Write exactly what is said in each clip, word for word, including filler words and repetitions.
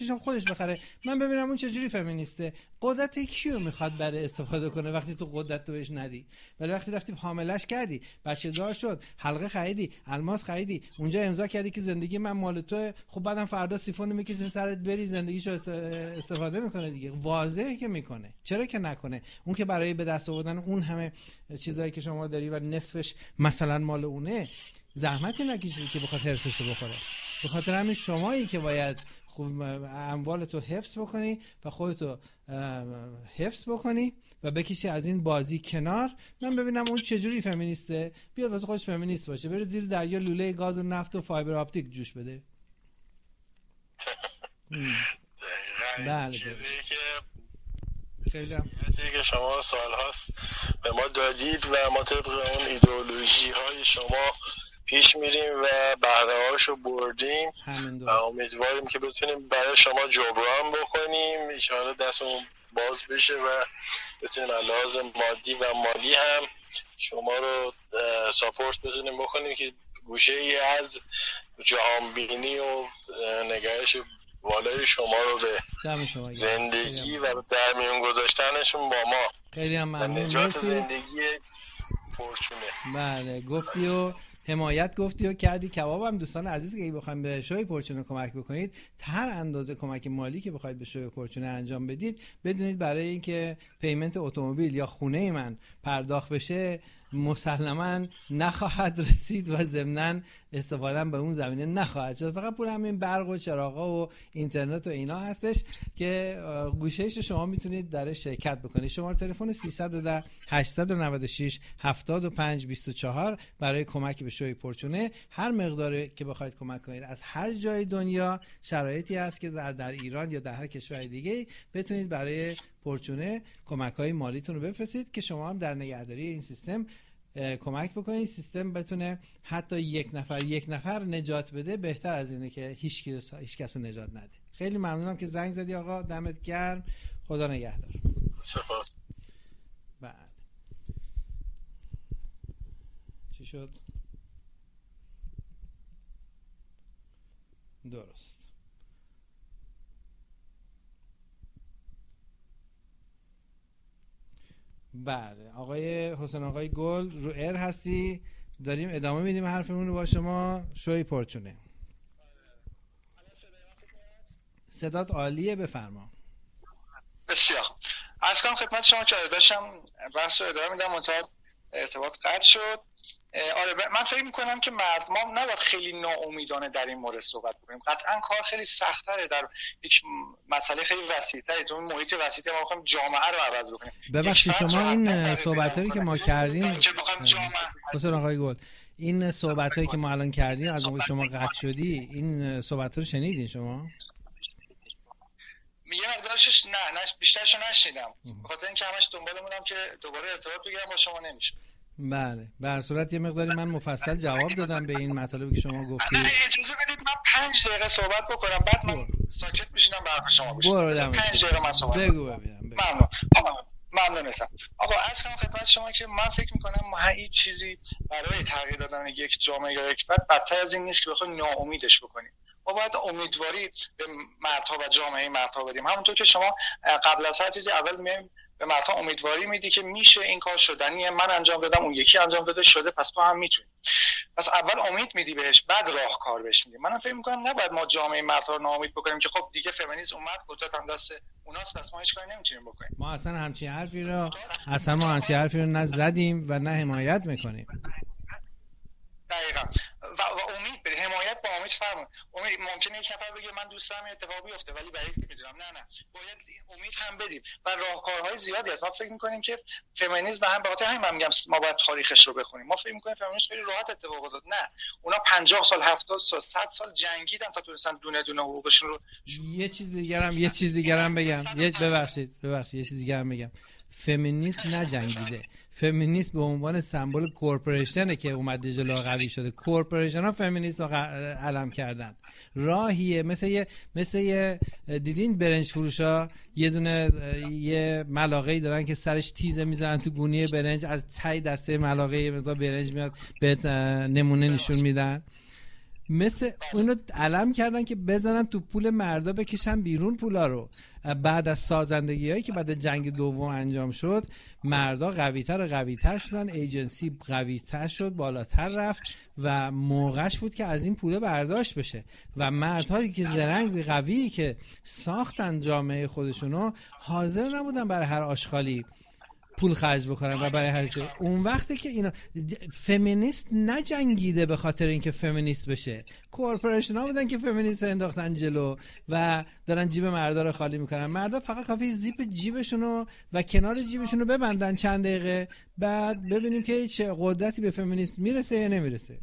خودش بخره. من ببینم اون چجوری فمینیسته. قدرت کیو میخواد برای استفاده کنه وقتی تو قدرت تو بهش ندی؟ ولی وقتی رفتی حاملش کردی، بچه دار شد، حلقه خریدی، الماس خریدی، اونجا امضا کردی که زندگی من مال توئه، خب بعدم فردا سیفون میکشی سرت بری زندگیشو استفاده میکنه دیگه. واضحه که میکنه، چرا که نکنه؟ اون که برای به دست آوردن اون همه چیزایی که شما داری و نصفش مثلا مال اونه زحمتی نکشیدی که بخواد هرسشو بخوره. به خاطر همین شمایی که باید خوب اموال تو حفظ بکنی و خودتو حفظ بکنی و بکشی از این بازی کنار. من ببینم اون چجوری فمینیسته، بیاد واسه خودش فمینیست باشه، بره زیر دریا لوله گاز و نفت و فایبر آپتیک جوش بده. بله چیزی که خیلی چیزی که شما سال‌هاست به ما دادید و ما طبق اون ایدئولوژی های شما پیش میریم و بهره هاشو بردیم و امیدواریم که بتونیم برای شما جبران بکنیم، ان شاءالله دستمون باز بشه و بتونیم لحاظ مادی و مالی هم شما رو ساپورت بتونیم بکنیم که گوشه ای از جهان بینی و نگرش والای شما رو به زندگی و در میون گذاشتنشون با ما خیلی هم ممنون. نجات زندگی پرچونه. بله گفتی و حمایت گفتی و کردی. کباب هم دوستان عزیز که بخواید به شوی پرچونه کمک بکنید، هر اندازه کمک مالی که بخواید به شوی پرچونه انجام بدید، بدونید برای اینکه پیمنت اتومبیل یا خونه من پرداخت بشه مسلماً نخواهد رسید و ضمناً استفاده به اون زمینه نخواهد شد. فقط پول همین برق و چراغا و اینترنت و اینا هستش که گوشه‌اش شما میتونید درش شرکت بکنید. شماره تلفن سیصد و ده هشتصد و نود و شش هفتاد و پنج بیست و چهار برای کمک به شوی پرچونه. هر مقداری که بخواید کمک کنید از هر جای دنیا، شرایطی هست که در, در ایران یا در هر کشور دیگه بتونید برای پرچونه کمک‌های مالیتون رو بفرستید که شما هم در نگهداری این سیستم کمک بکنید. سیستم بتونه حتی یک نفر یک نفر نجات بده، بهتر از اینه که هیچ کس هیچ کس نجات نده. خیلی ممنونم که زنگ زدی آقا، دمت گرم، خدا نگهدار. سپاس. بله چی شد؟ درست. بله آقای حسین آقای گل رو ایر هستی، داریم ادامه میدیم حرفمون رو با شما. شوی پرچونه. صدات عالیه، بفرما. بسیار عرض کنم خدمت شما که داشتم بحث رو ادامه میدم، منتها ارتباط قطع شد. آره من فکر میکنم که مردم نباید خیلی ناامیدانه در این مورد صحبت کنیم. قطعا کار خیلی سخت‌تره در یک مسئله خیلی وسیع‌تری، تو محیط وسیع‌تر ما بخوایم جامعه رو عوض بکنیم. ببخشید شما این صحبتایی که ما کردیم حسین آقای گل، این صحبتایی که ما الان کردیم از موقع شما قطع شدی، این صحبت‌ها رو شنیدین شما؟ یه مقدارش نه نه بیشترشو نشنیدم، بخاطر اینکه همش دنبالمونم که دوباره ارتباط بگیرم با شما نمیشه. بله به هر صورت یه مقداری من مفصل جواب دادم به این مطالبی که شما گفتید. نه اجازه بدید من پنج دقیقه صحبت بکنم بعد من ساکت میشینم برای شما گوش بدم. پنج دقیقه من صحبت بگو ببینم. ممنون. ممنونتم. آقا عرض کنم خدمت شما که من فکر میکنم ما هیچ چیزی برای تغییر دادن یک جامعه یا یک فرد بدتر از این نیست که بخوایم ناامیدش بکنیم. ما باید امیدواری به مردها و جامعه مردها بدیم. همونطور که شما قبل از هر چیزی اول میایم به مردها امیدواری میدی که میشه، این کار شدنیه، من انجام دادم، اون یکی انجام داده شده، پس تو هم میتونی. پس اول امید میدی بهش، بعد راهکار بهش میدی. منم فکر میکنم نباید ما جامعه مردها رو ناامید بکنیم که خب دیگه فمینیسم اومد، قدرت هم دست اوناست، پس ما هیچ کاری نمیتونیم بکنیم. ما اصلا همچین حرفی رو اصلا ما همچین حرفی رو نه زدیم و نه حمایت میکنیم. دقیقاً. و, و امید بده، حمایت با امید فرمون. امید ممکنه یک نفر بگه من دوست دارم این اتفاق بیفته ولی بعید میدونم. نه نه باید امید هم بدیم و راهکارهای زیادی هست. ما فکر میکنیم که فمینیسم هم به خاطر همین من میگم ما باید تاریخش رو بخونیم. ما فکر میکنیم فمینیسم خیلی راحت اتفاق افتاد. نه اونا پنجاه سال هفتاد سال صد سال جنگیدن تا تونستن دونه دونه حقوقشون رو. یه چیز دیگه هم یه چیز دیگه هم بگم. یه ببخشید ببخشید یه چیز دیگه هم بگم. فمینیسم نجنگیده. فمینیسم به عنوان سمبل کورپوریشنه که اومده جلو قوی شده. کورپوریشن ها فمینیسم رو علم کردن. راهیه مثل یه مثل یه دیدین برنج فروشا یه دونه یه ملاقه‌ای دارن که سرش تیزه میزنن تو گونی برنج، از ته دسته ملاقه یه مقدار برنج میاد بهت نمونه نشون میدن. مثل اونو علم کردن که بزنن تو پول مردا بکشن بیرون پولا رو. بعد از سازندگی هایی که بعد جنگ دوم انجام شد مردا قویتر و قویتر شدن، ایجنسی قویتر شد، بالاتر رفت و موقعش بود که از این پوله برداشت بشه و مردهایی که زرنگ قوی که ساختن جامعه خودشونو حاضر نبودن برای هر آشغالی پول خرج بکنن و برای هر چیز. اون وقتی که اینا فمینیست نجنگیده به خاطر اینکه فمینیست بشه، کورپوریشن ها بودن که فمینیست انداختن جلو و دارن جیب مردا رو خالی میکنن. مردا فقط کافی زیپ جیبشونو و کنار جیبشونو ببندن چند دقیقه، بعد ببینیم که چه قدرتی به فمینیست میرسه یا نمیرسه.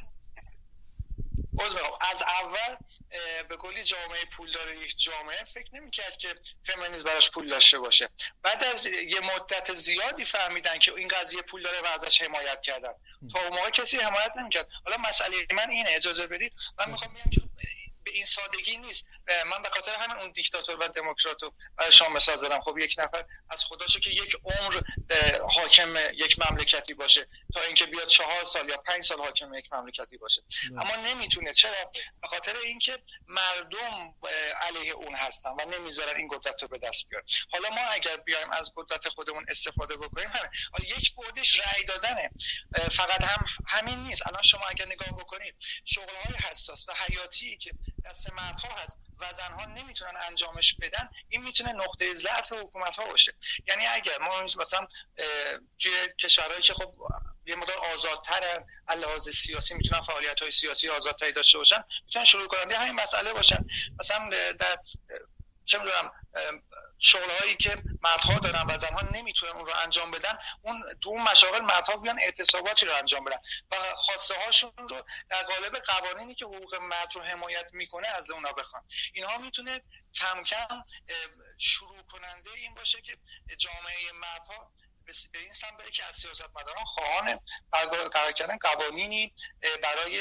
از اول به کلی جامعه پولدار یک جامعه فکر نمی‌کرد که فمینیسم براش پول داشته باشه. بعد از یه مدت زیادی فهمیدن که این قضیه پول داره و ازش حمایت کردن. تا اون موقع کسی حمایت نمی‌کرد. حالا مسئله من اینه، اجازه بدید من میخوام بگم که به این سادگی نیست. من به خاطر همین اون دیکتاتور و دموکراتو برای شما مثال زدم. خب یک نفر از خداشه که یک عمر حاکم یک مملکتی باشه تا اینکه بیاد چهار سال یا پنج سال حاکم یک مملکتی باشه، اما نمیتونه. چرا؟ به خاطر اینکه مردم علیه اون هستن و نمیذارن این قدرت رو به دست بیاره. حالا ما اگر بیایم از قدرت خودمون استفاده بکنیم، همین حالا یک بودش رأی دادنه. فقط هم همین نیست. الان شما اگر نگاه بکنید شغل‌های حساس و حیاتی که دست مردها هست و زنها نمیتونن انجامش بدن، این میتونه نقطه ضعف حکومت‌ها باشه. یعنی اگر ما مثلا توی کشورهایی که خب یه مقدار آزادترن از لحاظ سیاسی، میتونن فعالیت‌های سیاسی آزادتری داشته باشن، میتونن شروع کننده همین مسئله باشن. مثلا در چه میدونم شغل‌هایی که مردها دارن و زنها نمیتونن اون رو انجام بدن، اون تو اون مشاغل مردها بیان اعتصاباتی رو انجام بدن و خواسته هاشون رو در قالب قوانینی که حقوق مرد رو حمایت میکنه از اونا بخوان. اینها میتونه کم کم شروع کننده این باشه که جامعه مردها به این سمت بره که از سیاستمداران خواهان قرار کردن قوانینی برای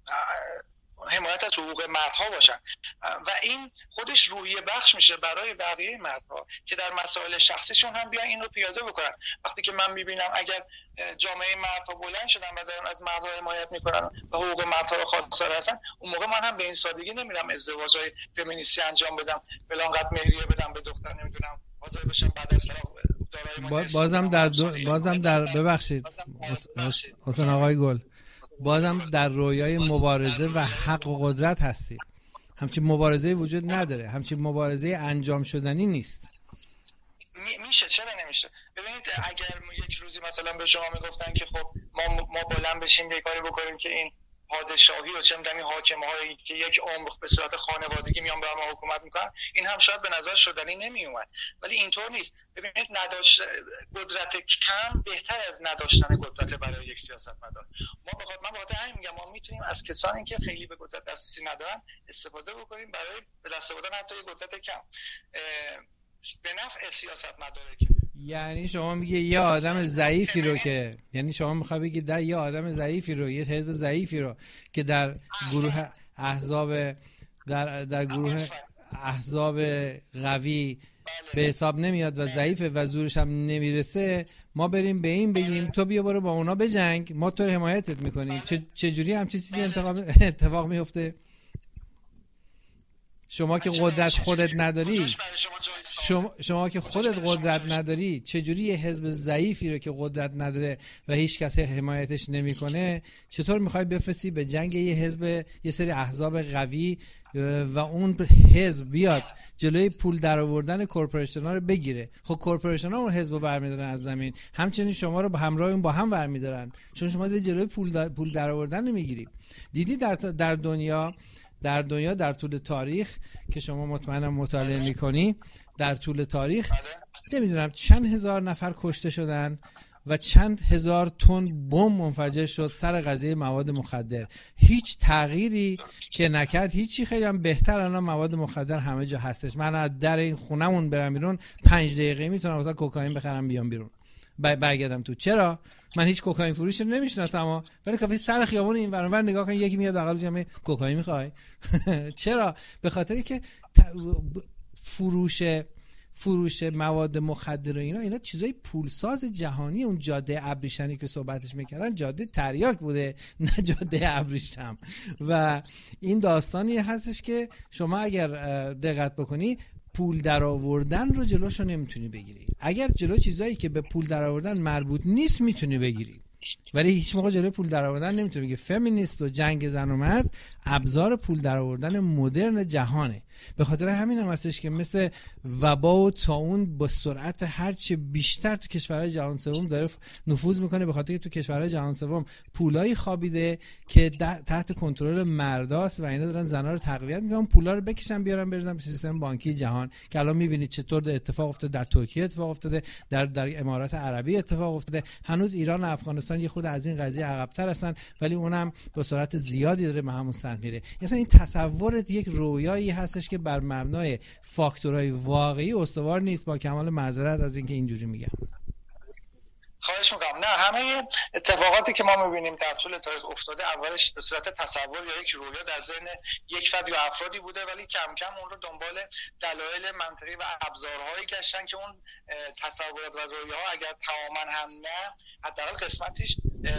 حمایت از حقوق مردها باشن و این خودش روحیه بخش میشه برای بقیه مردها که در مسائل شخصیشون هم بیان این رو پیاده بکنن. وقتی که من میبینم اگر جامعه مردها بلند شدن و دارن از مردها حمایت میکنن و حقوق مردها رو خواستار هستن، اون موقع من هم به این سادگی نمیرم ازدواجای فمینیستی انجام بدم، فلانقدر مهریه بدم به دختر، نمیدونم حاضر بشم بعد از طلاق بازم در دو... بازم در ببخشید حسین آقای گل، بازم در رویای مبارزه و حق و قدرت هستید. همچین مبارزه وجود نداره، همچین مبارزه انجام شدنی نیست. میشه، چرا نمیشه؟ ببینید اگر یک روزی مثلا به شما میگفتن که خب ما ما بلند بشیم یه کاری بکنیم که این پادشاهی و چه می‌دونم حاکم‌هایی که یک عمر به صورت خانوادگی میان بر ما حکومت میکنن، این هم شاید به نظر شدنی نمیومد، ولی اینطور نیست. ببینید نداشت قدرت کم بهتر از نداشتن قدرت برای یک سیاستمدار. ما بخاطر من بخاطر همین میگم ما میتونیم از کسانی که خیلی به قدرت دسترسی ندارن استفاده بکنیم برای به دست آوردن حتی یک قدرت کم به نفع سیاستمداره. یعنی شما میگه یه آدم ضعیفی رو که یعنی شما میخوای بگید در یه آدم ضعیفی رو، یه حزب ضعیفی رو که در گروه احزاب در در گروه احزاب قوی به حساب نمیاد و ضعیفه و زورش هم نمیرسه، ما بریم به این بگیم تو بیا برو با اونا بجنگ، ما تو رو حمایتت میکنیم. چه چجوری همچین چیزی اتفاق میفته؟ شما که قدرت خودت نداری، شما, شما که خودت قدرت نداری، چجوری یه حزب ضعیفی رو که قدرت نداره و هیچ کسی حمایتش نمیکنه چطور میخوای بفرستی به جنگ یه حزب، یه سری احزاب قوی و اون حزب بیاد جلوی پول درآوردن کورپوریشن‌ها رو بگیره؟ خب کورپوریشن‌ها اون حزب رو برمی‌دارن از زمین، همچنین شما رو با همراه اون با هم برمی‌دارن، چون شما دیگه جلوی پول پول درآوردن نمیگیری. دیدی در در دنیا در دنیا در طول تاریخ که شما مطمئنم مطالعه میکنی، در طول تاریخ نمیدونم چند هزار نفر کشته شدن و چند هزار تن بمب منفجر شد سر قضیه مواد مخدر. هیچ تغییری که نکرد، هیچی. خیلی هم بهتر الان مواد مخدر همه جا هستش. من از در این خونمون برم بیرون پنج دقیقه میتونم مثلا کوکائین بخرم بیام بیرون برگردم تو. چرا؟ من هیچ کوکائین فروشی رو نمیشناسم، ولی کافی سر خیابون این ور اونور نگاه کنم یکی میاد بغل میگه کوکائین میخوای؟ چرا؟ به خاطری که فروش فروش مواد مخدر و اینا اینا چیزای پولساز جهانی. اون جاده ابریشمی که صحبتش میکردن جاده تریاک بوده نه جاده ابریشم. و این داستانی هستش که شما اگر دقت بکنی پول در آوردن رو جلوشو نمیتونی بگیری. اگر جلو چیزایی که به پول در آوردن مربوط نیست میتونی بگیری، ولی هیچ موقع جلوی پول در آوردن نمیتونه بگه. فمینیست و جنگ زن و مرد ابزار پول در آوردن مدرن جهانه. به خاطر همین هم هستش که مثل وبا و طاعون با سرعت هرچه بیشتر تو کشورهای جهان سوم داره نفوذ میکنه، به خاطر که تو کشورهای جهان سوم پولایی خوابیده که تحت کنترل مرداست و اینا دارن زنا رو تقویت میکنن، پولا رو بکشن بیارن بریزن به سیستم بانکی جهان که الان میبینید چطور اتفاق افتاده در ترکیه، اتفاق افتاده در در امارات عربی، اتفاق افتاده. هنوز ایران و افغانستان یه خود از این قضیه عقب‌تر هستن ولی اونم با سرعت زیادی داره به همون سمت میره. مثلا این تصورت یک رویایی هستش که بر مبنای فاکتورهای واقعی استوار نیست. با کمال معذرت از اینکه اینجوری میگم. خواهش میکنم. نه، همه اتفاقاتی که ما میبینیم در طول تاریخ افتاده اولش به صورت تصور یا یک رویا در ذهن یک فرد یا افرادی بوده، ولی کم کم اون رو دنبال دلایل منطقی و ابزارهایی گشتن که اون تصورات و رویاها اگر تماما هم نه حداقل قسمتیش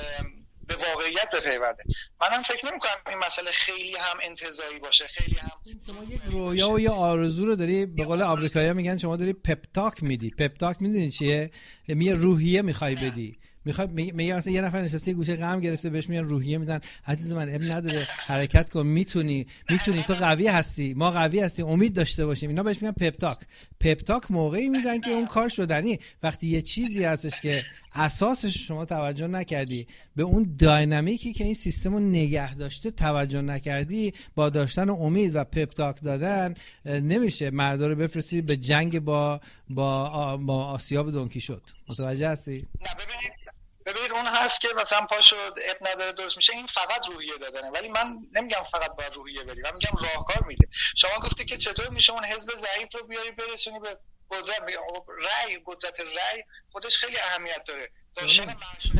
به واقعیت بپیونده. منم فکر نمی‌کنم این مسئله خیلی هم انتزاعی باشه، خیلی هم شما یک رویا و یه آرزو رو داری، به قول آمریکایی‌ها میگن شما داری پپ تاک میدی. پپ تاک میدونی چیه؟ یه روحیه میخوای بدی. میخواد میگه مثلا یه نفر نشسته گوشه غم گرفته بهش میگن روحیه میدن، عزیز من اب نداره حرکت کن، میتونی میتونی تو قوی هستی، ما قوی هستیم، امید داشته باشیم. اینا بهش میگن پپ تاک. پپ تاک موقعی میدن که اون کار شدنی. وقتی یه چیزی هستش که اساسش شما توجه نکردی، به اون داینامیکی که این سیستمو نگه داشته توجه نکردی، با داشتن امید و پپ تاک دادن نمیشه مردا رو بفرستی به جنگ با با با آسیاب دونکی شد. متوجه هستی؟ نه ببینید ببینید اون حرف که مثلا پاشو اب نداره درست میشه، این فقط روحیه دادنه. ولی من نمیگم فقط باید روحیه بدی، من میگم راهکار میده. شما گفتی که چطور میشه اون حزب ضعیف رو بیاری برسونی به قدرت. رأی، قدرت رأی خودش خیلی اهمیت داره. داشتن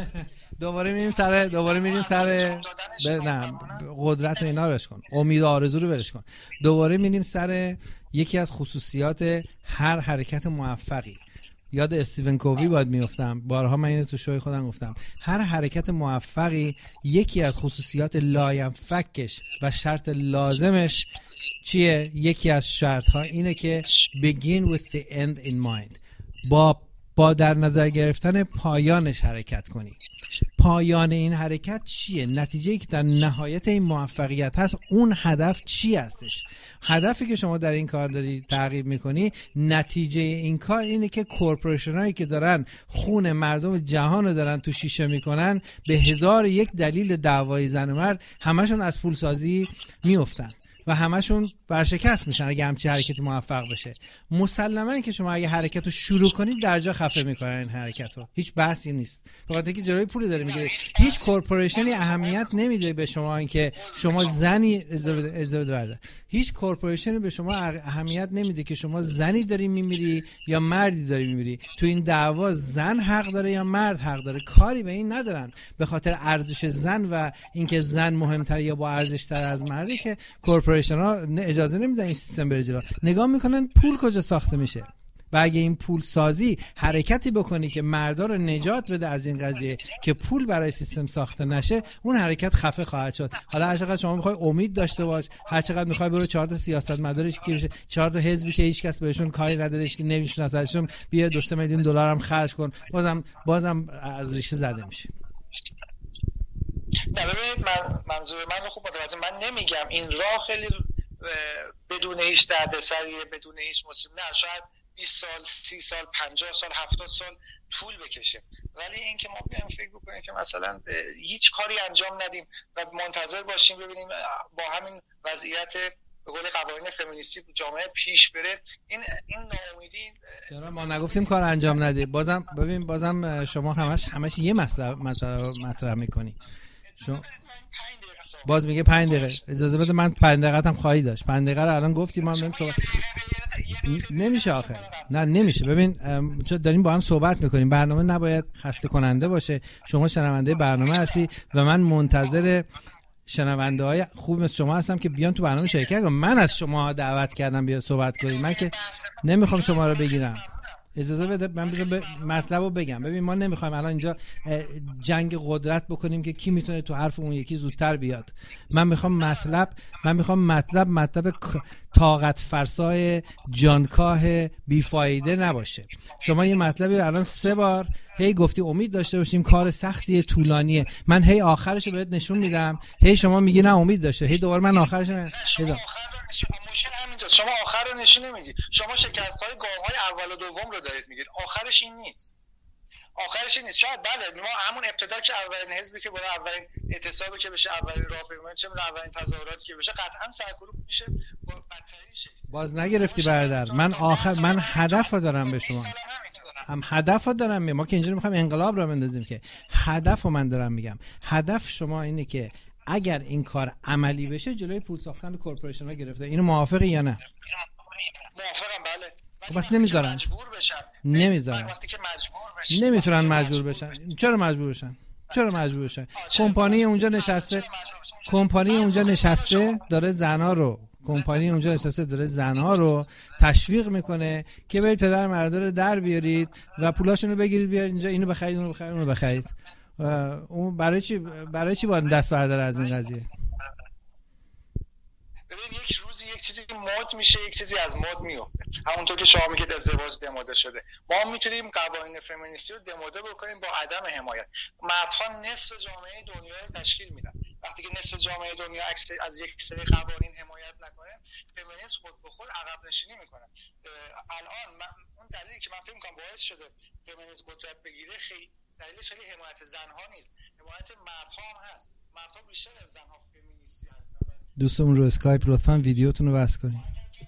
دوباره میریم سر دوباره میریم سر ب... نه قدرت و اینا روش کن، امید و آرزو رو برش کن. دوباره میریم سر یکی از خصوصیات هر حرکت موفقی. یاد استیون کووی باید میافتم، بارها من اینو تو شوی خودم گفتم. هر حرکت موفقی یکی از خصوصیات لاینفکش و شرط لازمش چیه؟ یکی از شرط ها اینه که begin with the end in mind. با با در نظر گرفتن پایانش حرکت کنی. پایان این حرکت چیه؟ نتیجه‌ای که در نهایت این موفقیت هست، اون هدف چی هستش؟ هدفی که شما در این کار داری تعقیب میکنی، نتیجه این کار اینه که کورپوریشن هایی که دارن خون مردم جهان رو دارن تو شیشه میکنن، به هزار یک دلیل دعوای زن و مرد همشون از پولسازی میافتن و همشون برشکست میشن اگه همچین حرکتی موفق بشه. مسلماً که شما اگه حرکت رو شروع کنید در جا خفه میکنن این حرکت رو، هیچ بحثی نیست، به خاطر اینکه جلوی پول داره میگیره. هیچ کورپوریشنی اهمیت نمیده به شما اینکه شما زنی ازدواج برده. هیچ کورپوریشنی به شما اهمیت نمیده که شما زنی داری میمیری یا مردی داری میمیری. تو این دعوا زن حق داره یا مرد حق داره، کاری به این ندارن. به خاطر ارزش زن و اینکه زن مهمتره یا با ارزش تر از مرده که کورپوریشن ها اجازه نمیدن این سیستم بره جلو. نگاه میکنن پول کجا ساخته میشه و اگه این پول سازی حرکتی بکنی که مردا رو نجات بده از این قضیه که پول برای سیستم ساخته نشه، اون حرکت خفه خواهد شد. حالا هر چقدر شما میخوای امید داشته باش، هر چقدر میخوای برو چهار تا سیاستمدارش که چهار تا حزبی که هیچ کس بهشون کاری نداره، که نمیشناسنشون، بیا دو سه میلیون دلار هم خرج کن، بازم بازم از ریشه زده میشه. نه ببینید، من منظور من رو خوب متوجه، من نمیگم این راه خیلی بدون هیچ دردسریه، بدون هیچ مصیبت، نه شاید بیست سال، سی سال، پنجاه سال، هفتاد سال طول بکشه، ولی اینکه ما بیایم فکر بکنیم که مثلا هیچ کاری انجام ندیم و منتظر باشیم ببینیم با همین وضعیت به قول قوانین فمینیستی جامعه پیش بره، این این ناامیدی. چرا ما نگفتیم کار انجام ندیم؟ بازم ببین، بازم شما همش همش یه مسئله مطرح مطرح می‌کنی. شما باز میگه پنج دقیقه اجازه بده، من پنج دقیقه هم خواهی داشت. پنج دقیقه رو الان گفتیم، ما صحبت نمیشه آخه. نه نمیشه. ببین چون داریم با هم صحبت میکنیم، برنامه نباید خسته کننده باشه. شما شنونده برنامه هستی و من منتظر شنونده های خوب مثل شما هستم که بیان تو برنامه شرکت کنن. من از شما دعوت کردم بیا صحبت کنید، من که نمیخوام شما رو بگیرم. اجازه بده من بذار ب... مطلب رو بگم. ببین ما نمیخوایم الان اینجا جنگ قدرت بکنیم که کی میتونه تو حرف اون یکی زودتر بیاد. من میخوام مطلب من میخوام مطلب مطلب طاقت فرسای جانکاه بیفایده نباشه. شما یه مطلبی الان سه بار هی گفتی امید داشته باشیم، کار سختیه، طولانیه. من هی آخرش رو بهت نشون میدم، هی شما میگی نه امید داشته، هی دوباره من آخرش رو میدم. مشکل همینجا، شما آخر رو نشون نمیگی. شما شکست های گام های اول و دوم رو دارید میگید، آخرش این نیست. آخرش این نیست. شاید بله ما همون ابتدا که اولین حزبی که برای اولین اعتصابی که بشه، اولین راهپیمایی چه میدونم اولین تظاهراتی که بشه، قطعا سرکوب میشه با بدترین شکل. باز نگرفتی برادر. من آخر من هدف رو دارم به شما. هم هدف رو دارم میگم. ما که اینجوری میخوایم انقلاب رو بندازیم که هدف رو من دارم میگم. هدف شما اینه که اگر این کار عملی بشه جلوی پول ساختن کورپوریشن ها گرفته. اینو موافقی یا نه؟ موافقم بله. خب بس نمیذارن. نمیذارن. وقتی که مجبور بشن. نمیتونن مجبور بشن. چرا مجبور بشن؟ چرا مجبور بشن؟ کمپانی اونجا نشسته. کمپانی اونجا نشسته داره زنا رو کمپانی اونجا نشسته داره زنا رو تشویق میکنه که برید پدر مردا رو در بیارید و پولاشون رو بگیرید بیارید اینجا، اینو بخرید اونو بخرید اونو بخرید. اون برای چی برای چی باید دست برداره از این قضیه؟ ببین یک روزی یک چیزی مد میشه، یک چیزی از مد میفته. همونطور که شما میگید ازدواج دموده شده، ما میتونیم قوانین فمینیستی رو دموده بکنیم با عدم حمایت. مردها نصف جامعه دنیا رو تشکیل میدن. وقتی که نصف جامعه دنیا از یک سری قوانین حمایت نکنه، فمینیسم خود به خود عقب نشینی میکنه. الان من اون دلیلی که من فکر میکنم باعث شده فمینیسم قدرت بگیره، خیلی دلیلش خیلی حمایت زنها نیست، حمایت مردها هم هست. مردها بیشتر از زنها فمینیستی هستن. دوستمون رو اسکایپ لطفاً ویدیوتون رو بس کنید.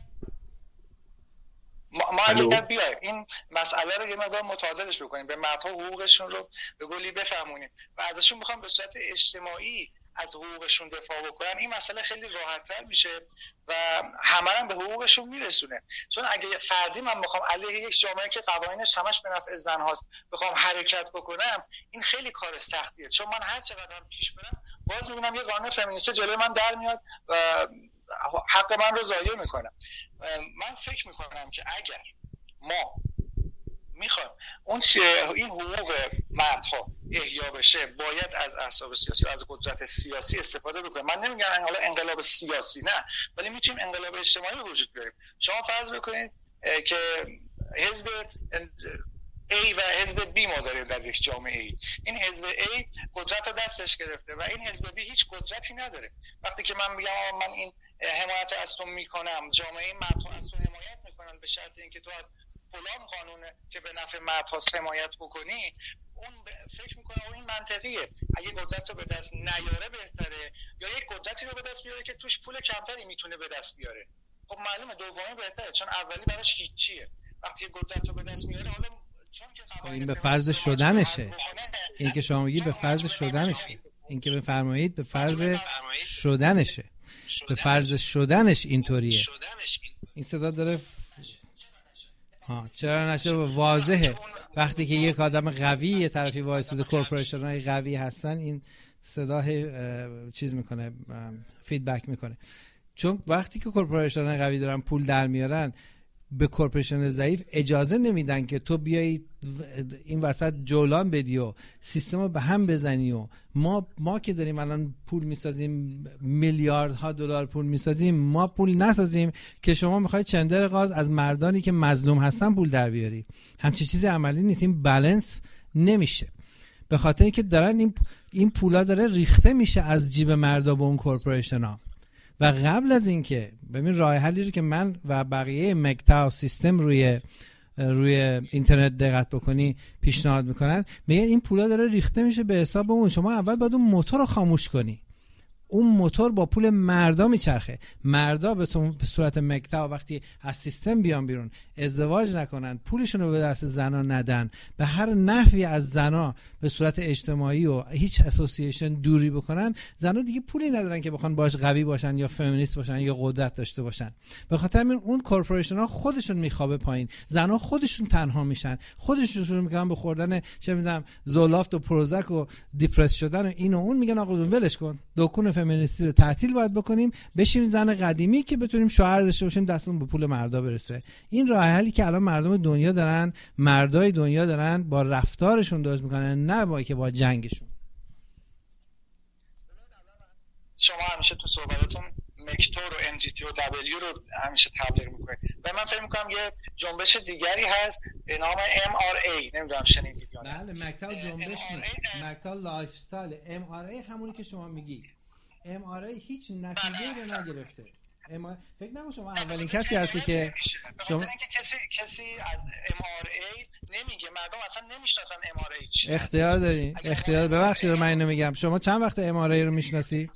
ما ما اگه بیایم این مسئله رو یه مقدار متعادلش بکنیم، به مردها حقوقشون رو به گلی بفهمونیم و ازشون بخوام به صورت اجتماعی از حقوقشون دفاع بکنن، این مسئله خیلی راحت‌تر میشه و همه هم به حقوقشون میرسونه. چون اگه فردی من بخوام علیه یک جامعه که قوانینش همش به نفع زن هاست بخوام حرکت بکنم، این خیلی کار سختیه. چون من هر چقدر هم پیش برم باز میبینم یه قانون فمینیستی جلوی من در میاد و حق من رو ضایع میکنم. من فکر میکنم که اگر ما میخوام اون این حقوق مردها احیا بشه، باید از احزاب سیاسی و از قدرت سیاسی استفاده بکنیم. من نمیگم حالا انقلاب سیاسی نه، ولی میتونیم انقلاب اجتماعی به وجود بیاریم. شما فرض بکنید که حزب A و حزب B ما داریم در یک جامعه ای. این حزب A قدرت رو دستش گرفته و این حزب B هیچ قدرتی نداره. وقتی که من میگم من این حمایت رو از تو میکنم، جامعه مردها از تو حمایت میکنن به شرط اینکه تو از فلان قانونه که به نفع مردها حمایت بکنی، اون فکر میکنه این منطقیه. اگه قدرت رو به دست نیاره بهتره یا یک قدرتی رو به دست بیاره که توش پول کمتری میتونه به دست بیاره. خب معلومه دومی بهتره، چون اولی براش هیچیه. وقتی قدرت رو به دست میاره، حالا چون که خب این به فرض شدنشه. این که شما میگید به فرض شدنشه. این که بفرمایید به فرض شدنشه. به فرض شدنش اینطوریه. این صدا داره ها چرا نشه؟ واضحه وقتی که یک آدم قوی یه طرفی وایساده، کورپوریشن های قوی هستن، این صدا چیز میکنه، فیدبک میکنه. چون وقتی که کورپوریشن های قوی دارن پول در میارن، به کورپوریشن ضعیف اجازه نمیدن که تو بیایی این وسط جولان بدی و سیستم رو به هم بزنی. و ما ما که داریم الان پول میسازیم، میلیاردها دلار پول میسازیم، ما پول نسازیم که شما میخواید چندر غاز از مردانی که مظلوم هستن پول در بیاری. همچین چیزی عملی نیست. این بالانس نمیشه، به خاطر اینکه دارن این این پولا داره ریخته میشه از جیب مردا به اون کورپوریشن ها. و قبل از اینکه ببین راه حلی رو که من و بقیه مکتا سیستم روی روی اینترنت دقت بکنی پیشنهاد میکنن، میگن این پولا داره ریخته میشه به حساب اون. شما اول باید اون موتور رو خاموش کنی. اون موتور با پول مردا میچرخه. مردا به صورت مکتا وقتی از سیستم بیان بیرون، ازدواج نکنن، پولشون رو به دست زنا ندن، به هر نحوی از زنا به صورت اجتماعی و هیچ اسوسییشن دوری بکنن، زنا دیگه پولی ندارن که بخوان باش قوی باشن یا فمینیست باشن یا قدرت داشته باشن. به خاطر همین اون کورپوریشن ها خودشون میخوابه پایین، زنا خودشون تنها میشن، خودشون شروع میکنن به خوردن چه میدونم زولافت و پروزک و دیپرس شدن و این و اون. میگن آقا ولش کن، دکون فمینیستی رو تعطیل باید بکنیم، بشیم زن قدیمی که بتونیم شوهر داشته باشیم دستمون به پول مردا برسه. این راه حلی که الان مردم دنیا دارن، مردای دنیا دارن با رفتارشون درست میکنن، نه با که با جنگشون. شما همیشه تو صحبتاتون مکتور و ام جی تی و دبلیو رو همیشه تبلیغ میکنید و من فکر میکنم یه جنبش دیگری هست به نام ام آر ای، نمیدونم شنیدید یا نه. بله، مکتب جنبش نیست، مکتب لایف استایل. ام آر ای همونی که شما میگی. ام آر ای هیچ نتیجه‌ای رو نگرفته. ام فکر نکنم شما اولین کسی هستی که شما اینکه کسی کسی از ام آر ای نمیگه، مردم اصلا نمیشناسن ام آر ای چیه. اختیار دارین، اختیار. ببخشید من اینو میگم، شما چند وقت ام آر ای رو میشناسی؟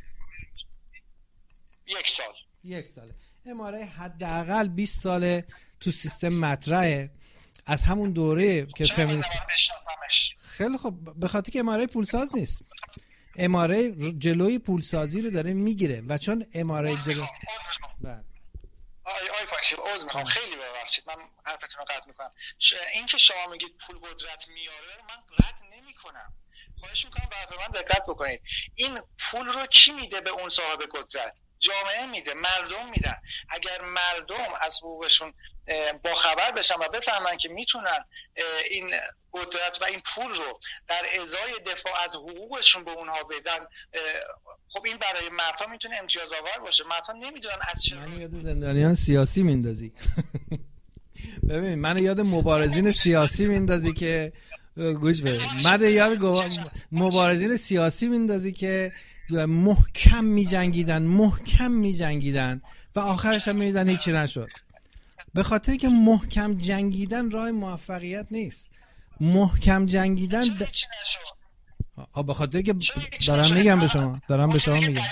یک سال. یک ساله. ام آر ای حداقل بیست ساله تو سیستم مطرحه، از همون دوره که فمینیسم. خیلی خب، به خاطر که ام آر ای پولساز نیست. ام آر ای جلوی پولسازی رو داره میگیره و چون ام آر ای جلو بله آی آی پاشی عذر میخوام، خیلی ببخشید من حرفتون رو قطع میکنم. این که شما میگید پول قدرت میاره، من قطع نمیکنم. خواهش میکنم به حرف من دقت بکنید. این پول رو کی میده به اون صاحب قدرت؟ جامعه میده، مردم میدن. اگر مردم از حقوقشون با خبر بشن و بفهمن که میتونن این قدرت و این پول رو در ازای دفاع از حقوقشون به اونها بدن، خب این برای مردم میتونه امتیاز آور باشه. مردم نمیدونن از چه. من یاد زندانیان سیاسی میندازی. ببین من یاد مبارزین سیاسی میندازی که گوش بده، من یاد مبارزین سیاسی میندازی که محکم میجنگیدن محکم میجنگیدن و آخرش هم میدیدن هیچی نشد. به خاطر که محکم جنگیدن راه موفقیت نیست. محکم جنگیدن ب... آه به خاطر که دارم میگم به شما دارم به شما میگم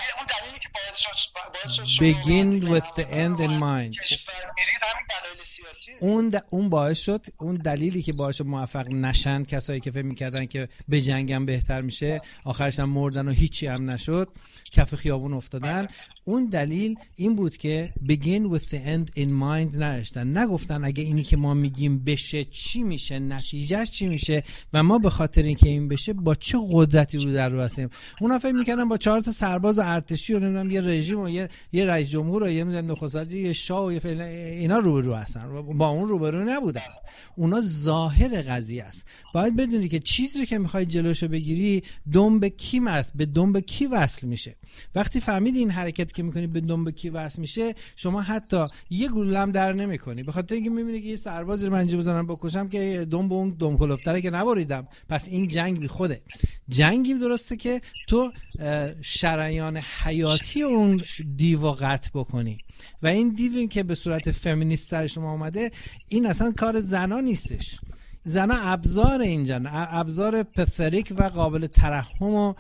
begin with the end in mind. اون د... اون باعث شد، اون دلیلی که باعث موفق نشن کسایی که فکر میکردن که به جنگم بهتر میشه، آخرش هم مردن و هیچی هم نشد، کف خیابون افتادن. اون دلیل این بود که begin with the end in mind نرشتن، نگفتن اگه اینی که ما میگیم بشه چی میشه، نتیجهش چی میشه و ما به خاطر اینکه این بشه با چه قدرتی رو در رو هستیم. اونا فکر میکردن با چهار تا سرباز ارتشی و نمیدونم یه رژیم و یه یه رئیس جمهور و یه نمیدونم نخست وزیر، یه شاه و یه فعلا اینا روبرو هستن. با اون روبرو نبودن. اونا ظاهر قضیه است. باید بدونی که چیزی رو که میخوای جلوشو بگیری دم به کی مثل به دم به کی وصل میشه. وقتی فهمیدی این حرکت که میکنی به دم به کی وصل میشه، شما حتی یه گلوله هم در نمیکنی، به خاطر اینکه میبینی که یه سرباز رو من اینجا بزنم بکشم که دم به اون دم کلفتره که نبریدم، پس این جنگ بی خوده. جنگی درسته که تو شریان حیاتی اون دیو قطع بکنی و این دیوی که به صورت فمینیست سر شما اومده، این اصلا کار زنا نیستش. زنا ابزار اینجا، ابزار پثریک و قابل ترحم و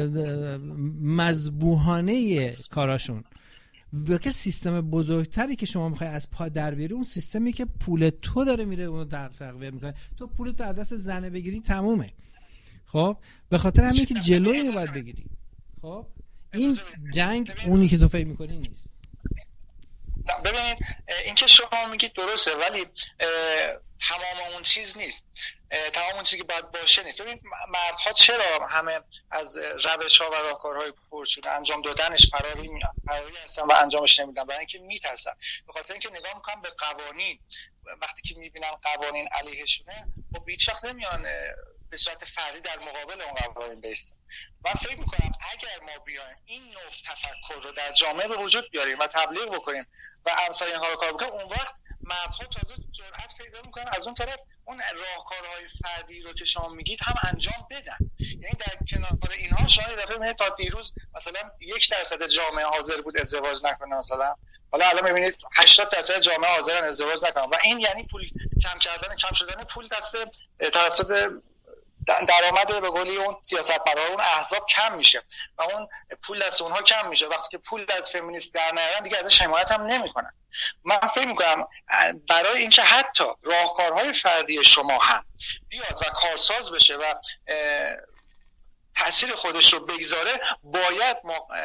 مذبوحانه کاراشون. و که سیستم بزرگتری که شما میخوای از پا در بیاری، اون سیستمی که پول تو داره میره اونو تقویت میکنه. تو پول تو از دست زنه بگیری تمومه. خب به خاطر همین که جلوی اینو باید بگیری. خب این جنگ اونی که تو فکر میکنی نیست. ببینید این که شما میگید درسته، ولی تمام اون چیز نیست، تمام اون چیزی که باید باشه نیست. ببینید مردها چرا همه از روش‌ها و راهکارهای پرچونه انجام دادنش فراری فراری هستن و انجامش نمیدن؟ برای اینکه میترسن. به خاطر اینکه نگاه میکنن به قوانین، وقتی که میبینن قوانین علیهشونه، خب هیچ وقت نمیان به صورت فردی در مقابل اون قوانین بیستن. من فکر میکنم اگر ما بیایم این نوع تفکر رو در جامعه به وجود بیاریم و تبلیغ بکنیم و امثال اینها رو کار بکنیم، اون وقت مردها تازه جرأت پیدا میکنن از اون طرف اون راهکارهای فردی رو که شما میگید هم انجام بدن. یعنی در کنار اینها شما یه دفعه میبینید تا دیروز مثلا یک درصد جامعه حاضر بود ازدواج نکنه، مثلا حالا الان میبینید هشتاد درصد جامعه حاضرن ازدواج نکنن و این یعنی پول کم کردن کم شدن پول دست توسط درآمد به قولی اون سیاستمداران اون احزاب کم میشه و اون پول دست اونها کم میشه. وقتی که پول از فمینیست در نیارن دیگه ازش حمایت هم نمیکنن. من فکر میکنم برای اینکه حتی راهکارهای فردی شما هم بیاد و کارساز بشه و تاثیر خودش رو بگذاره، باید ما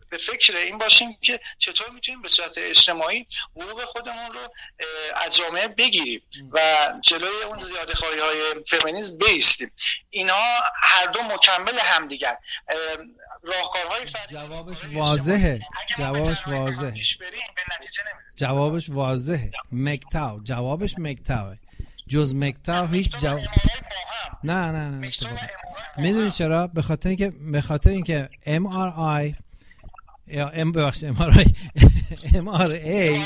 به فکر این باشیم که چطور میتونیم به صورت اجتماعی حقوق خودمون رو از جامعه بگیریم و جلوی اون زیاده‌خواهی های فمینیسم بایستیم. اینا هر دو مکمل همدیگر. راهکارهای فردی جوابش واضحه. جوابش واضحه. جوابش واضحه. مکتاو. جوابش مکتاوه. جز مکتاو هیچ جواب. نه نه نه. میدونی چرا؟ به خاطر اینکه به خاطر اینکه ام آر آی یا ام ببخشید ام آر آی ام آر ای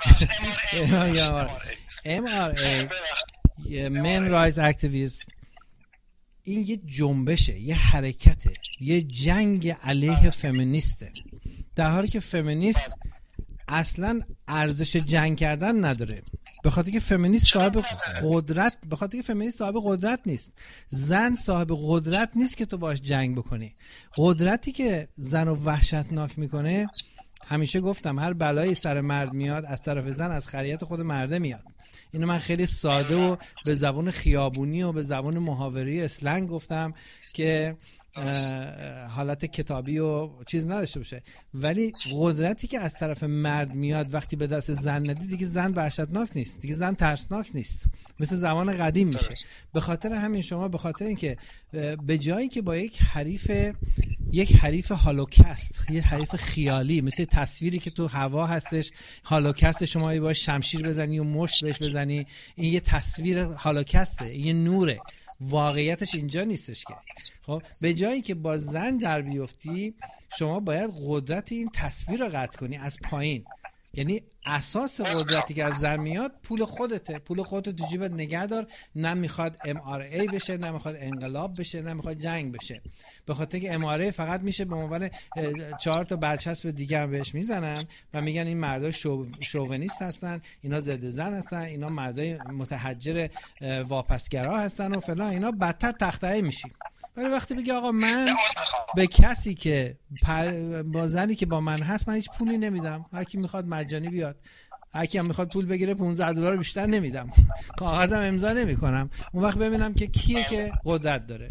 ام آر ای من رایز اکتیویست این یه جنبشه، یه حرکته، یه جنگ علیه فمینیسته، در حالی که فمینیست اصلا ارزش جنگ کردن نداره. به خاطر که فمینیست صاحب قدرت به خاطر که فمینیست صاحب قدرت نیست. زن صاحب قدرت نیست که تو باش جنگ بکنی. قدرتی که زن رو وحشتناک میکنه، همیشه گفتم هر بلایی سر مرد میاد از طرف زن از خریت خود مرده میاد. اینو من خیلی ساده و به زبان خیابونی و به زبان محاوره اسلنگ گفتم که حالت کتابی و چیز نداشته باشه، ولی قدرتی که از طرف مرد میاد وقتی به دست زن ندی، دیگه زن وحشتناک نیست، دیگه زن ترسناک نیست، مثل زمان قدیم میشه. به خاطر همین شما به خاطر اینکه به جایی که با یک حریف یک حریف هالوکست، یک حریف خیالی مثل تصویری که تو هوا هستش، هالوکست شما باید شمشیر بزنی و مشت بهش بزنی، این یه تصویر هالوکسته، این یه نوره، واقعیتش اینجا نیستش که. خب به جایی که با زن در بیفتی، شما باید قدرت این تصویر رو قطع کنی از پایین. یعنی اساس قدرتی که از زن میاد پول خودته، پول خودت تو جیبت نگه دار. نه میخواد ام آر ای بشه، نه میخواد انقلاب بشه، نه میخواد جنگ بشه. به خاطر که ام آر ای فقط میشه به عنوان چهار تا برچسب دیگه هم بهش میزنن و میگن این مردا شو شوونیست هستن، اینا ضد زن هستن، اینا مردای متحجر واپسگرا هستن و فلان. اینا بدتر تخته میشی. ولی وقتی بگی آقا من به کسی که با زنی که با من هست من هیچ پولی نمیدم، هر کی میخواد مجانی بیاد، هر کی هم میخواد پول بگیره پانزده دلار بیشتر نمیدم، کاغذم امضا نمیکنم، اون وقت ببینم که کیه که قدرت داره.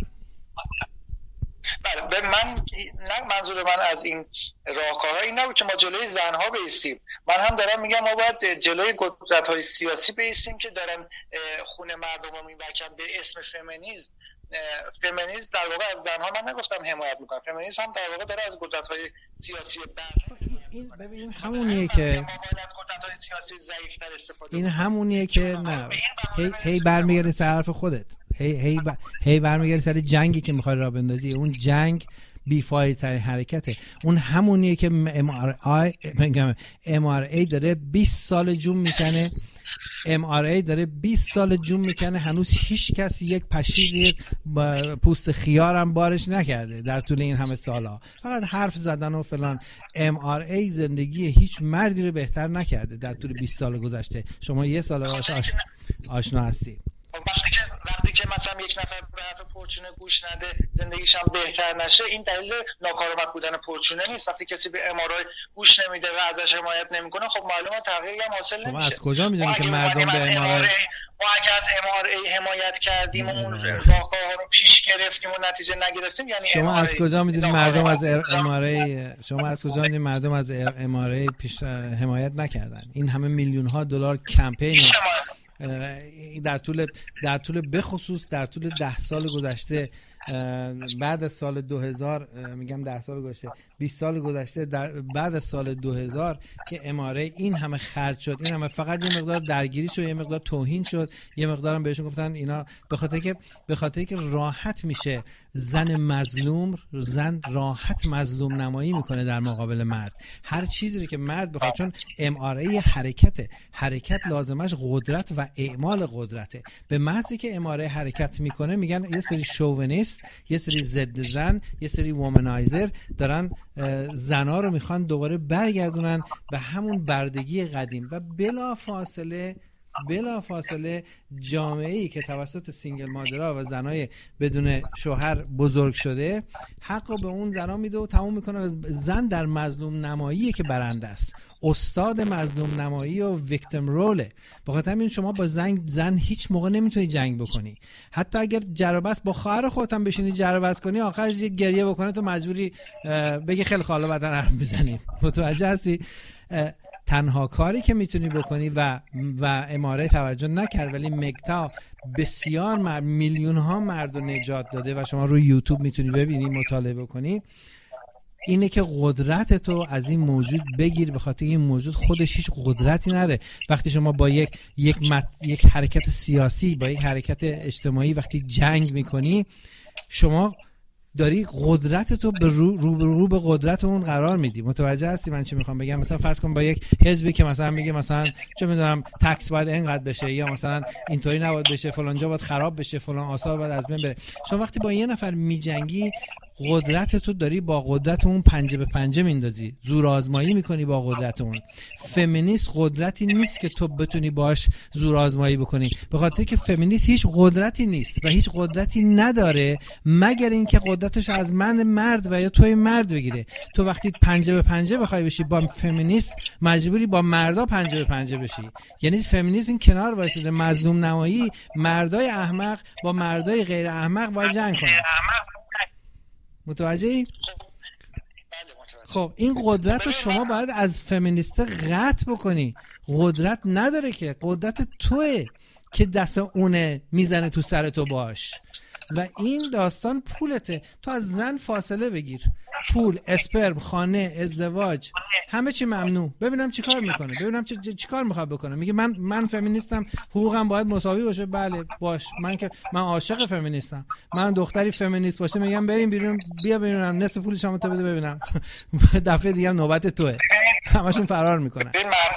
بله من نه، منظور من از این راهکارها این نبود که ما جلوی زنها بایستیم. من هم دارم میگم ما باید جلوی قدرت‌های سیاسی بایستیم که دارن خون مردم رو میبرن به اسم فمینیسم. فمینیسم در واقع از زنها من نگفتم حمایت میکنم، فمینیسم هم در واقع داره از قدرت‌های سیاسی بعد این ببین همونیه که این همونیه که نه هی هی برمیگردی سر حرف خودت، هی هی ب... هی برمیگردی سر جنگی که میخوای راه بندازی. اون جنگ بیفایده ترین حرکته. اون همونیه که ام آر آی میگم ام آر ای داره بیست سال جون میکنه، ام آر ای داره بیست سال جون میکنه، هنوز هیچ کس یک پشیز یک پوست خیار هم بارش نکرده در طول این همه سالها، فقط حرف زدن و فلان. ام آر ای زندگی هیچ مردی رو بهتر نکرده در طول بیست سال گذشته. شما یه سال باهاش آشنا هستید. وقتی که وقتی که مثلا یک نفر به حرف پرچونه گوش نده زندگیش هم بهتر نشه، این دلیل ناکارآمد بودن پرچونه نیست. وقتی کسی به ام آر آی گوش نمیده و ازش حمایت نمیکنه، خب معلومه تغییری هم حاصل نمیشه. شما از کجا میدونید که مردم به ام آر ای ما اگه از ام آر ای حمایت کردیم و اون راهکارها رو پیش گرفتیم و نتیجه نگرفتیم، یعنی شما از کجا میدونید مردم از ام آر ای شما از کجا میدونید مردم از ام آر ای پیش حمایت نکردن؟ این همه میلیون ها دلار کمپین در طول در طول بخصوص در طول ده سال گذشته، بعد از سال دو هزار میگم ده سال گذشته، بیست سال گذشته، در بعد از سال دو هزار که ام آر ای این همه خرج شد، این همه فقط یه مقدار درگیری شد، یه مقدار توهین شد، یه مقدارم بهشون گفتن اینا به خاطر که به خاطر که راحت میشه زن مظلوم زن راحت مظلوم نمایی میکنه در مقابل مرد. هر چیزی که مرد بخواد، چون ام آر ای حرکته، حرکت لازمش قدرت و اعمال قدرته. به محضی که ام آر ای حرکت میکنه میگن یه سری شوونیست، یه سری ضد زن، یه سری وومنایزر دارن زنا رو میخوان دوباره برگردونن به همون بردگی قدیم و بلا فاصله بلافاصله جامعه‌ای که توسط سینگل مادرها و زنای بدون شوهر بزرگ شده حقو به اون زنا میده و تموم میکنه. زن در مظلوم نماییه که برنده است، استاد مظلوم نمایی و ویکتیم روله. بخاطر همین شما با زن زن هیچ موقع نمیتونی جنگ بکنی. حتی اگر جربست با خواهر خودت هم بشینی جربست کنی، آخرش یه گریه بکنه تو مجبوری بگی خیلی خاله بعدن حرف میزنیم. متوجه هستی؟ تنها کاری که میتونی بکنی و و اماره توجه نکرد، ولی مگتا بسیار مر... میلیون ها مرد رو نجات داده و شما روی یوتیوب میتونی ببینی، مطالعه بکنی، اینه که قدرت تو از این موجود بگیر، به خاطر این موجود خودش هیچ قدرتی نره. وقتی شما با یک یک مت... یک حرکت سیاسی، با یک حرکت اجتماعی وقتی جنگ میکنی، شما داری قدرت تو به رو, رو, رو به قدرت اون قرار میدی. متوجه هستی من چی میخوام بگم؟ مثلا فرض کن با یک حزبی که مثلا میگه مثلا چه میدونم تکس باید اینقدر بشه، یا مثلا اینطوری نباید بشه، فلان جا باید خراب بشه، فلان آثار باید از بین بره. شما وقتی با یه نفر میجنگی، قدرت تو داری با قدرت اون پنجه به پنجه میندازی، زور آزمایی میکنی با قدرت اون. فمینیست قدرتی نیست که تو بتونی باش زور آزمایی بکنی، به خاطر که فمینیست هیچ قدرتی نیست و هیچ قدرتی نداره مگر اینکه قدرتش از من مرد و یا توی مرد بگیره. تو وقتی پنجه به پنجه بخوای بشی با فمینیست، مجبوری با مردا پنجه به پنجه بشی. یعنی فمینیست این کنار وایساده، مظلوم نمایی، مردای احمق با مردای غیر احمق باید جنگ کنن. متوجهی؟ خب این قدرت رو شما باید از فمینیست قطع بکنی. قدرت نداره که، قدرت توئه که دست اونه میزنه تو سر تو باش. و این داستان پولته. تو از زن فاصله بگیر، پول، اسپرم، خانه، ازدواج، همه چی ممنوع. ببینم چی کار میکنه، ببینم چی, چی کار میخواد بکنه. میگه من من فمینیستم، حقوقم باید مساوی باشه. بله باش، من که من عاشق فمینیستم. من دختری فمینیست باشه میگم بریم بیرون، بیا ببینم نصف پولش هم تو بده ببینم. دفعه دیگه هم نوبت توئه. همشون فرار میکنن.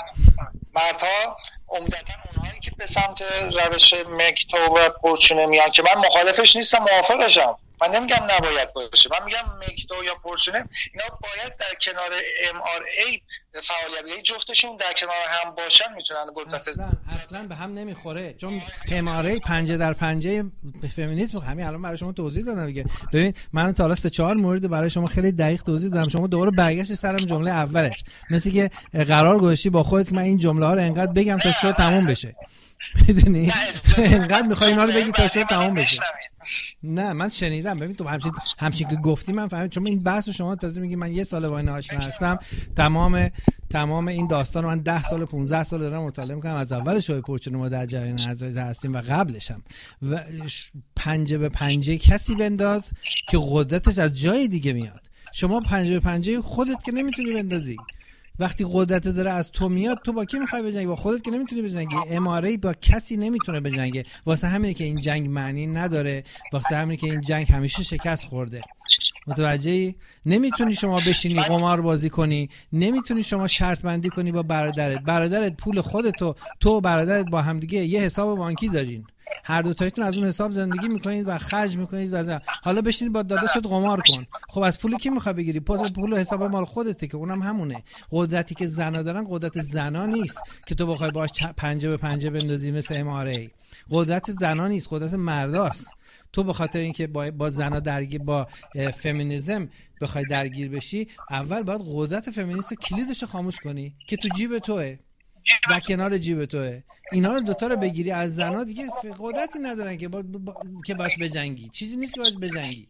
مردها عمدتاً اونهایی که به سمت روش مگتا و پورچونه میان که من مخالفش نیستم، موافقشم. من نمیگم نباید باشه، من میگم مگتا یا پورچونه اینا باید در کنار ام آر ای فعالیت، یعنی جفتشون در کنار هم باشن میتونن قدرت. اصلا اصلا به هم نمیخوره، چون ام آر ای پنجه در پنجه فمینیسم. همین الان برای شما توضیح دادم دیگه. ببین من تا حالا سه چهار مورد برای شما خیلی دقیق توضیح دادم، شما دوباره برگشت سرم جمله اولش، مثل که قرار گذاشتی با خودت من این جمله ها رو انقدر بگم تا شو تموم بشه. میدونی انقدر میخوای اینا رو بگی تا شو تموم بشه. نه من شنیدم. ببین تو همچین همچین که گفتی من فهمیدم، چون این بحث شما تازه میگی من یه سال با این آشنا هستم. تمام تمام این داستان رو من ده سال پانزده سال دارم مطالعه میکنم، از اول شوی پورچونه ما در جریان هستیم و قبلش هم. و پنجه به پنجه کسی بنداز که قدرتش از جای دیگه میاد. شما پنجه به پنجه خودت که نمیتونی بندازی. وقتی قدرت داره از تو میاد، تو با کی میخوای بجنگی؟ با خودت که نمیتونی بجنگی. اماره با کسی نمیتونه بجنگه. واسه همینه که این جنگ معنی نداره، واسه همینه که این جنگ همیشه شکست خورده. متوجهی؟ نمیتونی شما بشینی قمار بازی کنی، نمیتونی شما شرط بندی کنی با برادرت. برادرت پول خودتو، تو و برادرت با همدیگه یه حساب بانکی دارین، هر دو تایتون از اون حساب زندگی میکنید و خرج میکنید و حالا بشینید با داداشت قمار کن. خب از پول کی میخوای بگیری؟ پول حساب مال خودته که اونم همونه. قدرتی که زنا دارن قدرت زنا نیست که تو بخوای باهاش پنجه به پنجه بندازی مثل ام آر ای. قدرت زنا نیست، قدرت مرداست. تو به خاطر اینکه با با زنا درگیر، با فمینیسم بخوای درگیر بشی، اول باید قدرت فمینیست کلیدش رو خاموش کنی که تو جیب توئه و کنار جیب توئه. اینا رو دوتا رو بگیری از زنا، دیگه قدرتی ندارن که با, با... که باش بجنگی. چیزی نیست که باش بجنگی.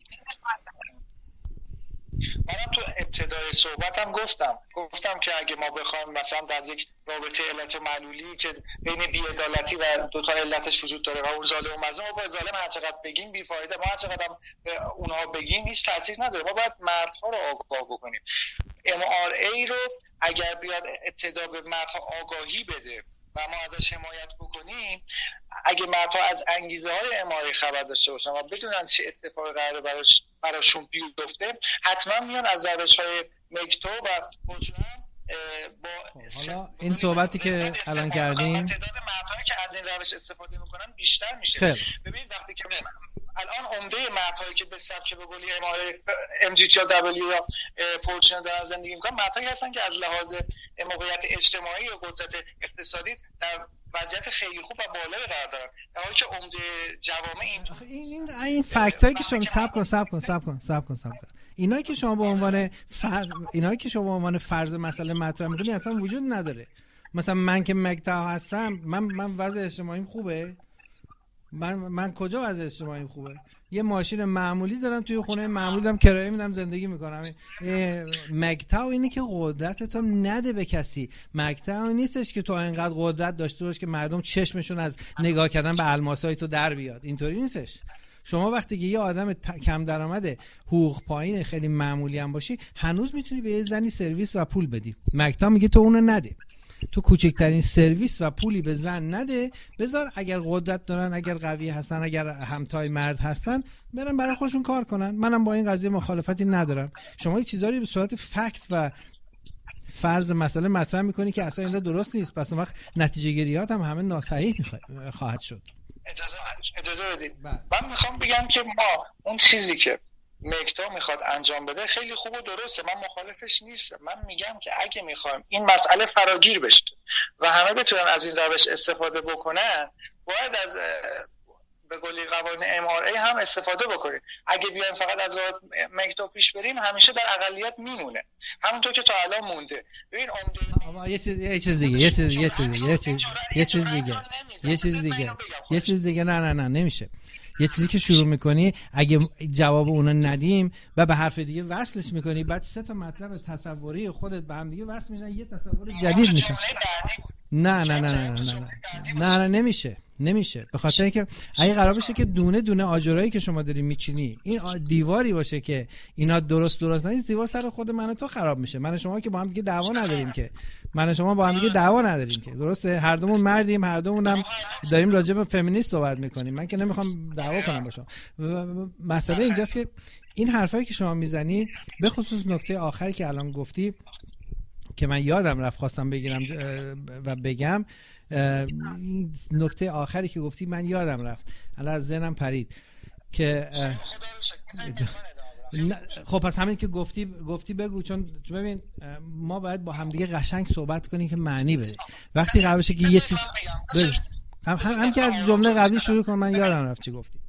منم تو ابتدای صحبتم گفتم گفتم که اگه ما بخوایم مثلا در یک رابطه علت و معلولی که بین بی‌عدالتی و دو تا علتش وجود داره و اون ظالم و مظلوم، با ظالم هر چقدر بگیم بی فایده، ما هر چقدر هم اونها بگیم هیچ تاثیر نداره. ما باید مردها رو آگاه بکنیم. ام آر ای رو اگر بیاد ابتدا به مردها آگاهی بده و ما ازش حمایت بکنیم، اگه مردها از انگیزه های ام آر ای خبر داشته باشن و بدونن چه اتفاقی قراره براش براشون بیفته، حتما میان از روش‌های مگتا و پورچونه با حالا این صحبتی که الان کردیم، تعداد مردهایی که از این روش استفاده میکنن بیشتر میشه. ببینید وقتی که الان عمده مردهایی که به سبک به قولی ام جی تی یا دبلیو یا پورچونه دارن زندگی میکنن، مردهایی هستن که از لحاظ موقعیت اجتماعی و قدرت اقتصادی در وضعیت خیلی خوب و بالایی قرار دارن، در حالی که عمده جوامع این این این فکتایی که شما صبر کن صبر کن صبر کن صبر کن صبر کن اینایی که شما به عنوان فرض اینایی که شما به عنوان فرض مسئله مطرح می‌کنید اصلا وجود نداره. مثلا من که مگتا هستم، من من وضع اجتماعیم خوبه؟ من من کجا وضع اجتماعیم خوبه؟ یه ماشین معمولی دارم، توی خونه معمولی دارم، کرایه میدم، زندگی میکنم. مگتا اینه که قدرت تو نده به کسی. مگتا نیستش که تو اینقدر قدرت داشته باش که مردم چشمشون از نگاه کردن به الماسای تو در بیاد. اینطوری نیستش. شما وقتی که یه آدم ت... کم درآمد حقوق پایین خیلی معمولی هم باشی، هنوز میتونی به یه زنی سرویس و پول بدی. مگتا میگه تو اونو نده، تو کوچکترین سرویس و پولی به زن نده، بذار اگر قدرت دارن، اگر قوی هستن، اگر همتای مرد هستن، برن برای خودشون کار کنن. منم با این قضیه مخالفتی ندارم. شما یه چیزایی به صورت فکت و فرض مسئله مطرح میکنی که اصلا این درست نیست، پس اون وقت نتیجه گیریات هم همه ناصحیح خواهد شد. اجازه اجازه بدید. من میخوام بگم که ما اون چیزی که مگتا میخواد انجام بده خیلی خوب و درسته، من مخالفش نیستم. من میگم که اگه میخوایم این مسئله فراگیر بشه و همه بتونن از این روش استفاده بکنن، باید از به قولی قوانین ام آر ای هم استفاده بکنیم. اگه بیایم فقط از مگتا پیش بریم، همیشه در اقلیت میمونه، همونطور که تا الان مونده. ببین عمده یه چیز یه چیز دیگه یه چیز یه چیز دیگه یه چیز یه چیز دیگه یه چیز دیگه یه چیز دیگه نه نه نه نمیشه. یه چیزی که شروع میکنی، اگه جواب اونا ندیم و به حرف دیگه وصلش میکنی، بعد سه تا مطلب تصوری خودت به هم دیگه وصل میشن، یه تصور جدید میشه. نه نه نه نه نه نه نه نمیشه نمیشه به خاطر اینکه اگه قرار بشه که دونه دونه آجرایی که شما داری میچینی این دیواری باشه که اینا درست درست نیست، دیوار سر خود من و تو خراب میشه. من و شما که با هم دیگه دعوا نداریم که من و شما با هم دیگه دعوا نداریم که درسته، هر دومون مردیم، هر دومون هم داریم راجع به فمینیست صحبت میکنیم. من که نمیخوام دعوا کنم با شما. مسئله اینجاست که این حرفایی که شما میزنی، به خصوص نکته آخری که الان گفتی که من یادم رفت خواستم بگیرم و بگم، نکته آخری که گفتی من یادم رفت، الان از ذهنم پرید که خب پس همین که گفتی گفتی بگو، چون ببین ما باید با همدیگه قشنگ صحبت کنیم که معنی بده. وقتی قرار بشه که یه چیز هم, هم, هم که از جمله قبلی شروع کن، من یادم رفت چی گفتی.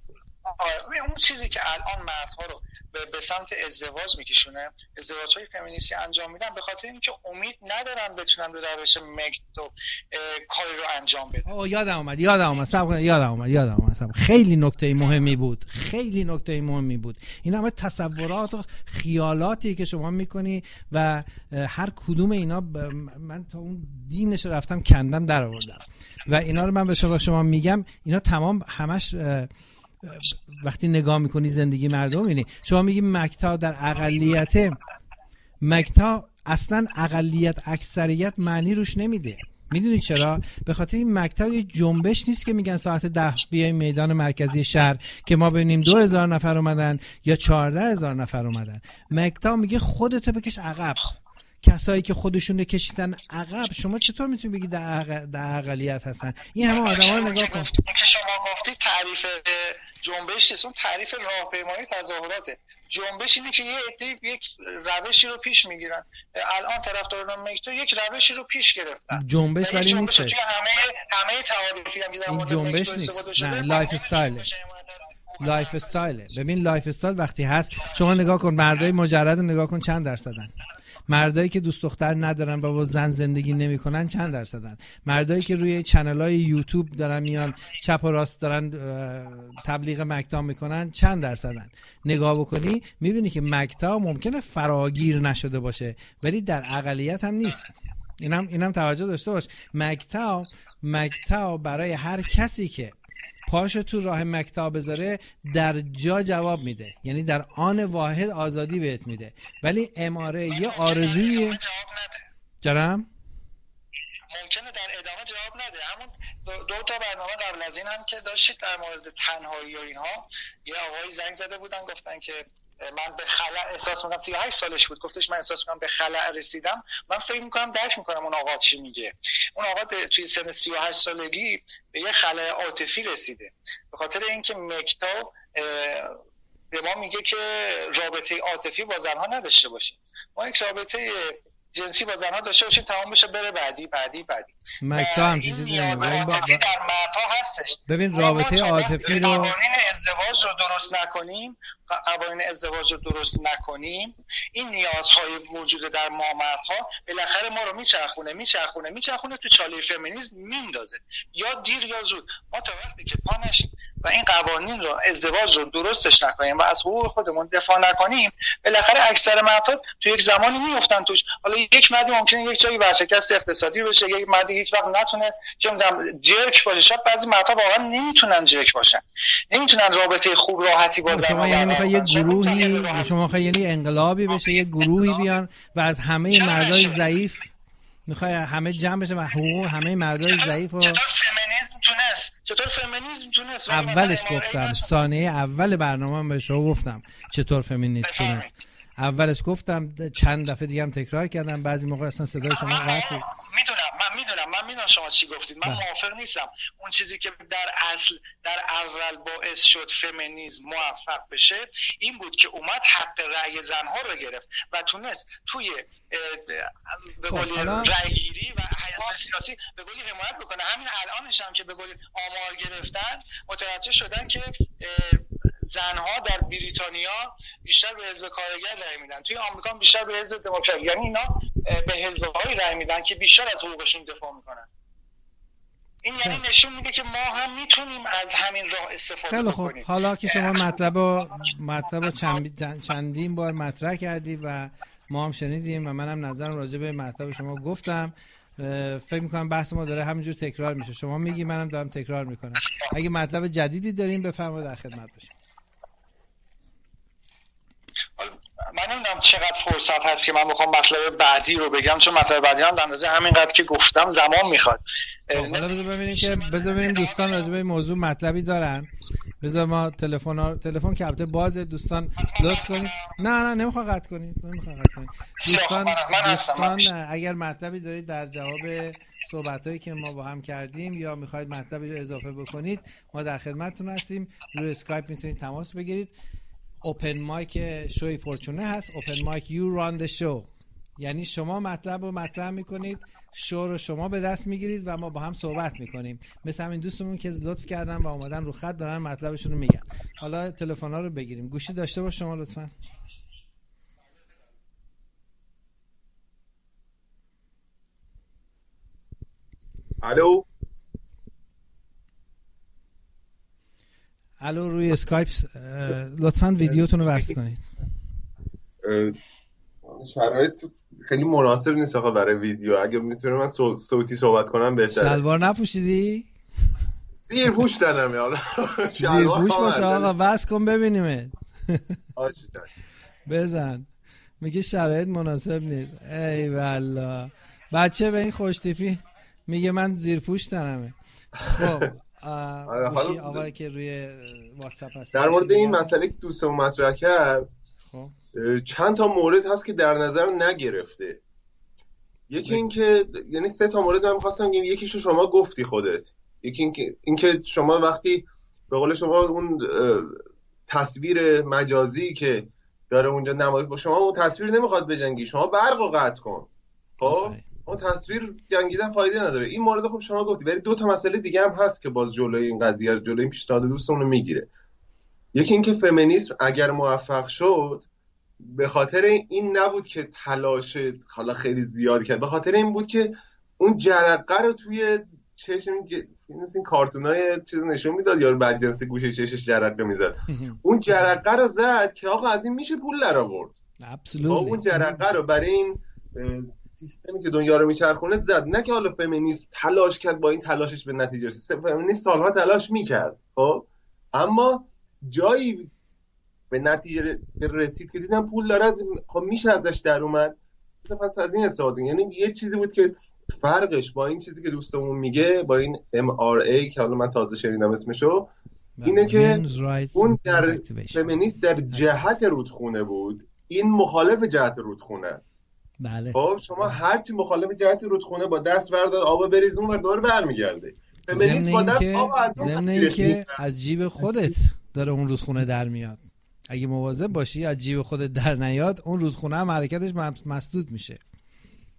اون چیزی که الان مردها رو به سمت ازدواج میکشونه، ازدواج‌های فمینیستی انجام میدن به خاطر اینکه امید ندارن بتونن به روش مگتا کاری رو انجام بدن. اوه یادم اومد یادم اومد صبر یادم اومد یادم اومد خیلی نکته مهمی بود خیلی نکته مهمی بود. این همه تصورات و خیالاتی که شما میکنی و هر کدوم اینا ب... من تا اون دینش رفتم کندم در آوردم و اینا رو من به شما شما میگم، اینا تمام همش وقتی نگاه میکنی زندگی مردم اینه. شما میگی مگتا در اقلیته، مگتا اصلا اقلیت اکثریت معنی روش نمیده. میدونی چرا؟ به خاطر این مگتا یه جنبش نیست که میگن ساعت ده بیایم میدان مرکزی شهر که ما ببینیم دو هزار نفر اومدن یا چهارده هزار نفر اومدن. مگتا میگه خودتو بکش عقب. کسایی که خودشون کشیدن عقب، شما چطور میتونی بگی در, اق... در اقلیت هستن؟ این همه آدما رو نگاه کن. که شما گفتی تعریف جنبش نیست، اون تعریف راهپیمایی تظاهراته. جنبش اینه که یه عده یک روشی رو پیش میگیرن. الان طرفداران مگتا یک روشی رو پیش گرفتن. جنبش ولی نیست. همه همه تعاریفی هم دیدن. این جنبش نیست. نه، لایف استایل. لایف استایل. ببین لایف استایل وقتی هست، شما نگاه کن مردای مجرد رو نگاه کن چند درصدن. مردایی که دوست دختر ندارن و با زن زندگی نمیکنن چند درصدن. مردایی که روی چنل‌های یوتیوب دارن میان چپ و راست دارن تبلیغ مگتا میکنن چند درصدن. نگاه بکنی میبینی که مگتا ممکنه فراگیر نشده باشه ولی در اقلیت هم نیست. اینم اینم توجه داشته باش. مگتا مگتا برای هر کسی که پاشو تو راه مگتا بذاره در جا جواب میده، یعنی در آن واحد آزادی بهت میده. ولی اماره یه آرزویه جرم ممکنه در ادامه جواب نده. همون دو, دو تا برنامه قبل از این هم که داشتید در مورد تنهایی و اینها، یه آقایی زنگ زده بودن گفتن که من به خلأ احساس میکنم، سی و هشت سالش بود، گفتش من احساس میکنم به خلأ رسیدم. من فکر میکنم درک میکنم اون آقا چی میگه. اون آقا توی سن سی و هشت سالگی به یه خلأ عاطفی رسیده به خاطر اینکه مگتا به ما میگه که رابطه عاطفی با زنها نداشته باشیم. ما یک رابطه جنسی با زنها داشته باشیم تمام بشه بره بعدی بعدی بعدی مکتا هم چیزی نیاز عاطفی در مردها هستش. ببین رابطه عاطفی رو قوانین ازدواج رو درست نکنیم قوانین ازدواج رو درست نکنیم این نیازهای موجوده در ما مردها بالاخره ما رو میچرخونه میچرخونه میچرخونه تو چاله فمینیسم میندازه یا دیر یا زود. ما تا وقتی که پا نشیم و این قوانین رو ازدواج رو درستش نکنیم و از حقوق خودمون دفاع نکنیم بالاخره اکثر مردها تو یک زمانی میافتن توش. حالا یک مردی ممکنه یک جایی ورشکست اقتصادی بشه، یک مردی هیچ وقت نتونه چه می‌دونم جرک باشه. شاید بعضی مردها واقعا نمیتونن جرک باشن، نمیتونن رابطه خوب راحتی با زن شما یعنی میخوای یه گروهی شما میخوای یعنی انقلابی بشه، یه گروهی بیان و از همه مردای ضعیف میخوای همه جمع بشه و حقوق همه مردای ضعیف. چطور فمینیسم تونست چطور فمینیسم تونست اولش گفتم ثانیه اول برنامه‌ام به شما گفتم چطور فمینیسم تونست. اولش گفتم چند دفعه دیگه هم تکرار کردم، بعضی موقع اصلا صدای شما قطع بود. میدونم من میدونم من میدونم شما چی گفتید، من موافق نیستم. اون چیزی که در اصل در اول باعث شد فمینیسم موفق بشه این بود که اومد حق رأی زنها رو گرفت و تونست توی به قولی رأی گیری و حزب سیاسی به قولی حمایت بکنه. همین الانش هم که به قولی آمار گرفتن متوجه شدن که زنها در بریتانیا بیشتر به حزب کارگر رأی میدن، توی آمریکا بیشتر به حزب دموکرات، یعنی اینا به حزب‌های رأی میدن که بیشتر از حقوقشون دفاع میکنن. این یعنی نشون میده که ما هم میتونیم از همین راه استفاده خیلی بکنیم. خب حالا که شما مطلب و مطلب چند چندین بار مطرح کردی و ما هم شنیدیم و منم نظرم راجع به مطلب شما گفتم، فکر میکنم بحث ما داره همینجور تکرار میشه. شما میگی منم دارم تکرار میکنم. اگه مطلب جدیدی داریم بفرمایید در خدمت باشیم. من نمیدونم چقدر فرصت هست که من بخوام مطلب بعدی رو بگم، چون مطلب بعدی هم اندازه همینقدر که گفتم زمان میخواد. حالا بذار ببینیم که بذار ببینیم دوستان راجع به موضوع مطلبی دارن. بذار ما تلفن ها... تلفن که البته بازه، دوستان لطف کنید. نه نه نمیخوام قطع کنید نمیخوام قطع کنید دوستان دوستان اگر مطلبی دارید در جواب صحبتایی که ما با هم کردیم یا میخواید مطلبی رو اضافه بکنید ما در خدمتتون هستیم. روی اسکایپ میتونید تماس بگیرید. اوپن مایک شوی پورچونه هست. اوپن مایک یو ران د شو، یعنی شما مطلب رو مطرح میکنید، شو رو شما به دست میگیرید و ما با هم صحبت میکنیم. مثل همین دوستمون که لطف کردن و اومدن رو خط دارن مطلبشون رو میگن. حالا تلفن‌ها رو بگیریم. گوشی داشته باش شما لطفاً. الو الو روی اسکایپ لطفاً ویدیوتون رو بس کنید. شرایط خیلی مناسب نیست آقا برای ویدیو. اگه میتونم من صو... صوتی صحبت کنم بهتره. شلوار نپوشیدی؟ زیر پوش دادم حالا. زیر پوش باشه آقا، بس کن ببینیمت. آشی بزن. میگه شرایط مناسب نیست. ای والله. بچه به این خوش تیپی میگه من زیر پوش دارمه. خب گوشی آقایی که روی واتساپ هست در مورد این مسئله که دوستمون مطرح کرد خب چند تا مورد هست که در نظر نگرفته. یکی این که یعنی سه تا مورد من می‌خواستم بگم. یکیشو شما گفتی خودت. یکی این که این که شما وقتی به قول شما اون تصویر مجازی که داره اونجا نمایش با شما اون تصویر نمیخواد بجنگی، شما برقو قطع کن. خب اون تصویر جنگیدن فایده نداره. این مورد خب شما گفتی، ولی دو تا مسئله دیگه هم هست که باز جلوی این قضیه جلوی این پیشنهاد دوستمون رو میگیره. یکی این که فمینیسم اگر موفق شد به خاطر این نبود که تلاش حالا خیلی زیاد کرد، به خاطر این بود که اون جرقه رو توی چشم ج... این کارتونای چیز نشون میداد یارو بدجنسی گوشه چشش جرقه میزد. اون جرقه رو زد که آقا از این میشه پول در آورد. اون جرقه رو برای این سیستمی که دنیا رو میچرخونه زد. نه که حالا فمینیسم تلاش کرد با این تلاشش به نتیجه رسید. فمینیسم سالها تلاش میکرد خب، اما جایی به نتیجه رسید که دیدن پول داره از خب میشه ازش در اومد، پس از این استفاده. یعنی یه چیزی بود که فرقش با این چیزی که دوستمون میگه با این ام آر ای که حالا من تازه شنیدم اسمشو، اینه که اون در فمینیست در جهت رودخونه بود، این مخالف جهت رودخونه است. بله. خب شما هر چی مخالف جهت رودخونه با دست بردار آب بریز اون ور دور برمیگرده. فمینیست با دست آب از ضمن اینکه از جیب خودت داره اون رودخونه در میاد. اگه مواظب باشی از جیب خودت در نیاد اون رودخونه هم حرکتش مسدود میشه.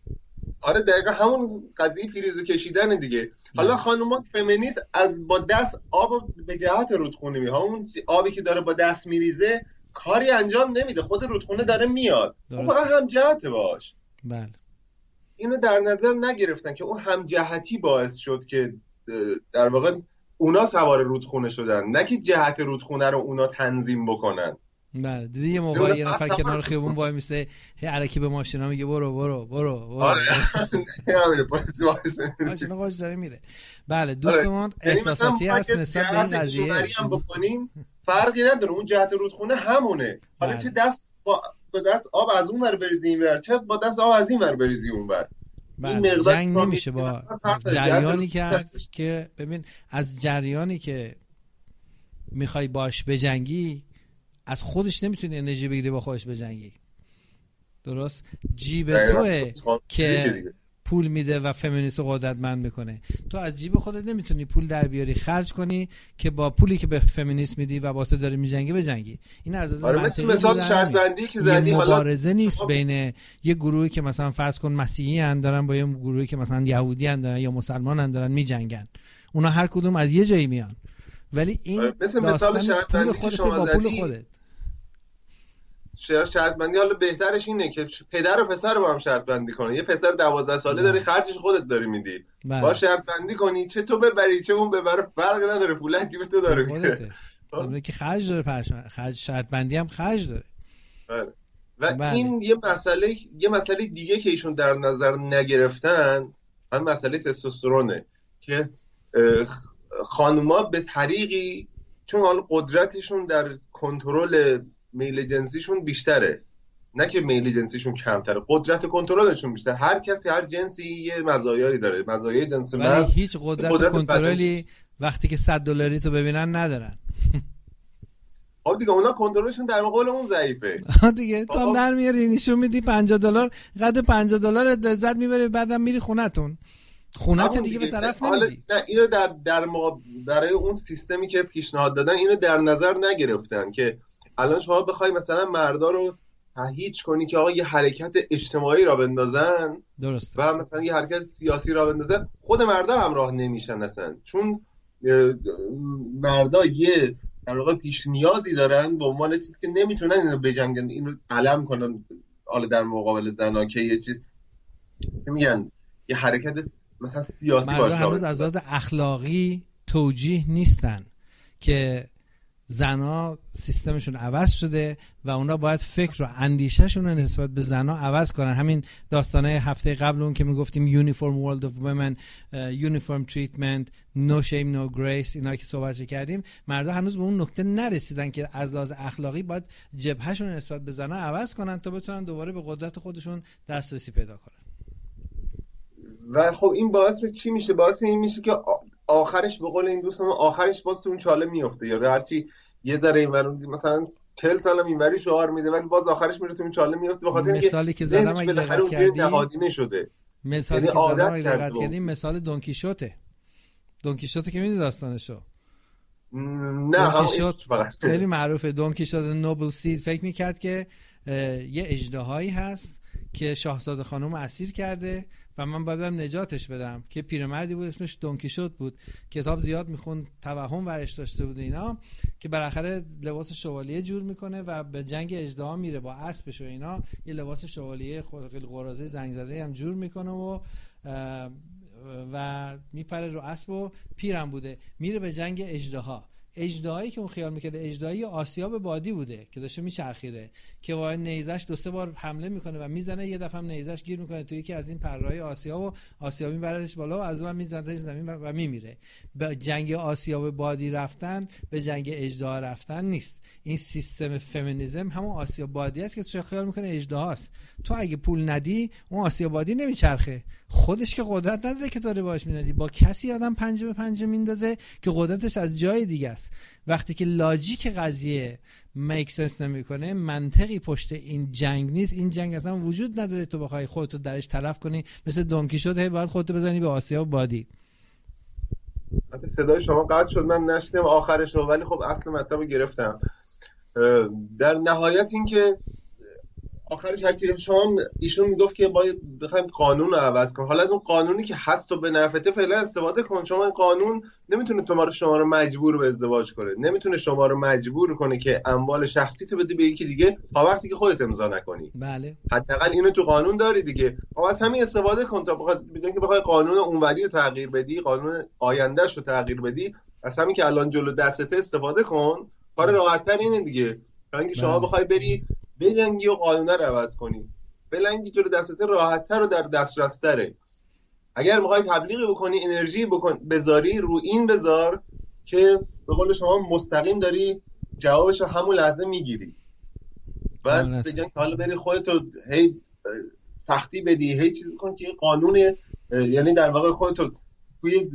آره دقیقا همون قضیه پریزو کشیدن دیگه. حالا خانوما فمینیست از با دست آب به جهت رودخونه می، همون آبی که داره با دست میریزه کاری انجام نمیده، خود رودخونه داره میاد، اون فقط هم جهت باش. بله اینو در نظر نگرفتن که اون هم جهتی باعث شد که در واقع اونا سوار رودخونه شدن، نه که جهت رودخونه رو اونا تنظیم بکنن. بله دیدی یه موقع یه نفر کنار خیابون وای میسه هی الکی به ماشینا میگه برو برو برو, برو. آره همین پلیس ماشینا خوش داره میره. بله دوستان احساساتی هست نسبت به این قضیه هم بکنیم فرقی نداره، اون جهت رودخونه همونه. حالا چه دست با دست آب از اون ور بریزی این ور، چه با دست آب از این ور بریزی اون ور. این جنگ نمیشه با جریانی کرد که ببین از جریانی که میخوای باش بجنگی از خودش نمیتونی انرژی بگیری با خودش بجنگی. درست؟ جیب توه که پول میده و فمینیست رو قدرتمند میکنه. تو از جیب خودت نمیتونی پول در بیاری خرج کنی که با پولی که به فمینیست میدی و با تو داری میجنگی بجنگی. این از از آره مثل مثال شرط بندی که زدی، حالا مبارزه نیست آه. بین یه گروهی که مثلا فرض کن مسیحی ان دارن با یه گروهی که مثلا یهودی ان دارن یا مسلمان ان دارن میجنگن، اونا هر کدوم از یه جایی میان، ولی این آره مثل مثال شرط بندی که شما با پول خودت شرط بندی. حالا بهترش اینه که پدر و پسر رو با هم شرط بندی کنه. یه پسر دوازده ساله داری خرجش خودت داری میدی، با شرط بندی کنی چه تو ببری چه اون ببره فرق نداره، پول جیب تو داره خودته. اون که خرج داره پرش خرج شرط بندی هم خرج داره. بله. و بله. این یه مسئله یه مسئله دیگه که ایشون در نظر نگرفتن هم مسئله تستوسترونه که خانوما به طریقی چون حالا قدرتشون در کنترل میل جنسیشون بیشتره، نه که میل جنسیشون کمتره، قدرت کنترلشون بیشتره. هر کسی هر جنسی یه مزایایی داره، مزایای جنس مرد هیچ قدرت, قدرت کنترلی وقتی که صد دلاری تو ببینن ندارن. خب دیگه اونا کنترلشون در مقابل اون ضعیفه. دیگه تو هم در میاری نشون میدی پنجاه دلار قد پنجاه دلار لذت میبری، بعدم میری خونتون خونت دیگه به طرف نمیدی. نه اینو در در مقابل برای اون سیستمی که پیشنهاد دادن اینو در نظر نگرفتن که الان شما بخوای مثلا مردا رو تهییج کنی که آقا یه حرکت اجتماعی را بندازن درسته و مثلا یه حرکت سیاسی را بندازن، خود مردا همراه نمیشن اصلا، چون مردا یه در واقع پیش نیازی دارن به عنوان چیزی که نمیتونن اینو بجنگن، اینو علم کنن حالا در مقابل زنا که یه چیز میگن یه حرکت مثلا سیاسی باشه. مردا هنوز از لحاظ اخلاقی توجیه نیستن که زنا سیستمشون عوض شده و اونا باید فکر و اندیشهشون رو نسبت به زنا عوض کنن. همین داستانه هفته قبل اون که میگفتیم یونیفورم ورلد اف وومن، یونیفورم تریتمنت، نو شیم نو گریس، اینا که صحبت کردیم، مردا هنوز به اون نکته نرسیدن که از لحاظ اخلاقی باید جبههشون رو نسبت به زنا عوض کنن تا بتونن دوباره به قدرت خودشون دسترسی پیدا کنن. و خب این باعث به چی میشه؟ باعث این میشه که آخرش به قول این دوستم آخرش باز تو اون چاله میفته، یا هرچی یه ذره اینور مثلا چهل سالم اینوری شعار میده ولی باز آخرش میره تو اون چاله میفته، به خاطر اینکه مثالی که زدم اگه دقت کردی نهادینه شده. مثالی که زدم اگه دقت کردی مثال دونکیشوته. دونکیشوته که میدونی داستانشو؟ نه هم خیلی معروفه. دونکیشوت نوبل سید فکر میکرد که یه اژدهایی هست که شاهزاده خانم اسیر کرده و من بایدم نجاتش بدم، که پیرمردی بود اسمش دونکیشوت بود، کتاب زیاد میخوند، توهم ورش داشته بود اینا، که بالاخره لباس شوالیه جور میکنه و به جنگ اژدها میره با اسبش و اینا، یه لباس شوالیه خیلی قرازه زنگ زده هم جور میکنه و و میپره رو اسب و پیرم بوده میره به جنگ اژدها. اژدهایی که اون خیال میکرده اژدهایی آسیاب بادی بوده که داشته میچرخیده، که با نیزش دو سه بار حمله میکنه و میزنه، یه دفعه هم نیزش گیر میکنه توی یکی از این پرهای آسیاب و آسیاب میبردش بالا و از اون میزنه زمین و میمیره. به جنگ آسیاب بادی رفتن به جنگ اژدها رفتن نیست. این سیستم فمینیسم همون آسیاب بادی است که تو خیال میکنه اژدهاست. تو اگه پول ندی اون آسیاب بادی نمیچرخه، خودش که قدرت نداره که داره باش میندازی، با کسی آدم پنجه به پنجه میندازه که قدرتش از جای دیگه است. وقتی که لاجیک قضیه میک سنس نمیکنه، منطقی پشت این جنگ نیست، این جنگ اصلا وجود نداره تو بخوای خودتو درش تلف کنی مثل دونکیشوت هی باید خودتو بزنی به آسیاب بادی. حتی صدای شما قطع شد من نشنیدم آخرش رو، ولی خب اصل مطلب رو گرفتم. در نهایت این که آخرش هر چیزی شما ایشون میگفت که باید بخوایم قانون رو عوض کنیم. حالا از اون قانونی که هست و به نفعته فعلا استفاده کن. شما این قانون نمیتونه تو شما رو مجبور به ازدواج کنه، نمیتونه شما رو مجبور کنه که اموال شخصی تو بدی به یکی دیگه تا وقتی که خودت امضا نکنی. بله حداقل اینو تو قانون داری دیگه. آقا از همین استفاده کن تا بخواد بدون که بخوای قانون اونوری رو تغییر بدی، قانون آیندهش رو تغییر بدی. از همین که الان جلو دستت استفاده کن. کار راحت‌تر اینه دیگه. تا اینکه شما بخوای بری بلنگی و قانون رو عوض کنی. بلنگی تو دستت راحت‌تر و در دسترس‌تره. اگر می‌خوای تبلیغی بکنی، انرژی بکن بذاری رو این بذار که به قول شما مستقیم داری جوابش رو همون لحظه میگیری. بعد بگن که حالا بری خودتو هی سختی بدی، هی چیز کن که قانون، یعنی در واقع خودتو توی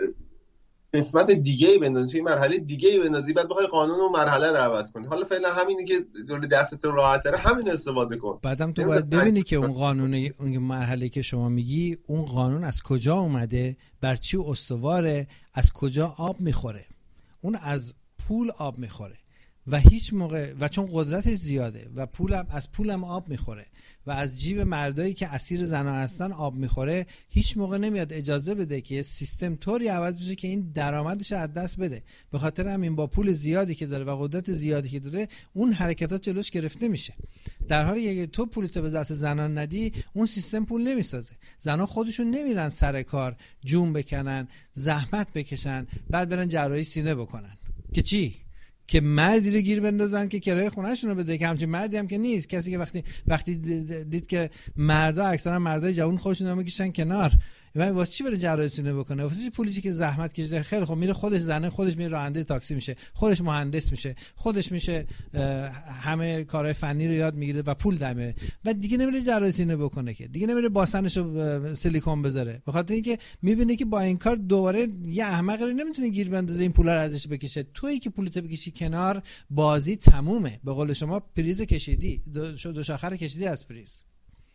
قسمت دیگه‌ای بندازی، توی مرحله دیگه‌ای بندازی، بعد بخوای قانون و مرحله رو عوض کنی. حالا فعلا همینی که دور دستت راحت داره همین استفاده کن. بعدم تو باید ببینی که اون قانون، اون مرحله که شما میگی، اون قانون از کجا اومده، بر چی استواره، از کجا آب میخوره. اون از پول آب میخوره و هیچ موقع، و چون قدرتش زیاده و پولم از پولم آب میخوره و از جیب مردایی که اسیر زنا هستن آب میخوره، هیچ موقع نمیاد اجازه بده که یه سیستم طوری عوض بشه که این درآمدش از دست بده. به خاطر همین با پول زیادی که داره و قدرت زیادی که داره، اون حرکتات جلوش گرفته میشه. در حالی که تو پولتو به دست زنان ندی، اون سیستم پول نمیسازه. زنا خودشون نمیرن سر کار جون بکنن، زحمت بکشن، بعد برن جراحی سینه بکنن که چی؟ که مردی رو گیر بندازن که کرایه خونه‌شون رو بده. که همچین مردی هم که نیست. کسی که وقتی وقتی دید که مردا، اکثرا مردای جوان خودشون رو میکشن کنار، واسه چی بره جراحی سینه بکنه؟ واسه چی پولی که زحمت کشیده؟ خیلی خب میره خودش زنه، خودش میره راننده تاکسی میشه، خودش مهندس میشه، خودش میشه همه کارهای فنی رو یاد میگیره و پول در میاره و دیگه نمیره جراحی سینه بکنه، که دیگه نمیره باسنشو سیلیکون بذاره، به خاطر اینکه میبینه که با این کار دوباره یه احمقی رو نمیتونه گیر بندازه این پولا رو ازش بکشه. تویی که پولت بکشی کنار، بازی تمومه. به قول شما پریز کشیدی، دو, دو شاخر کشیدی از پریز.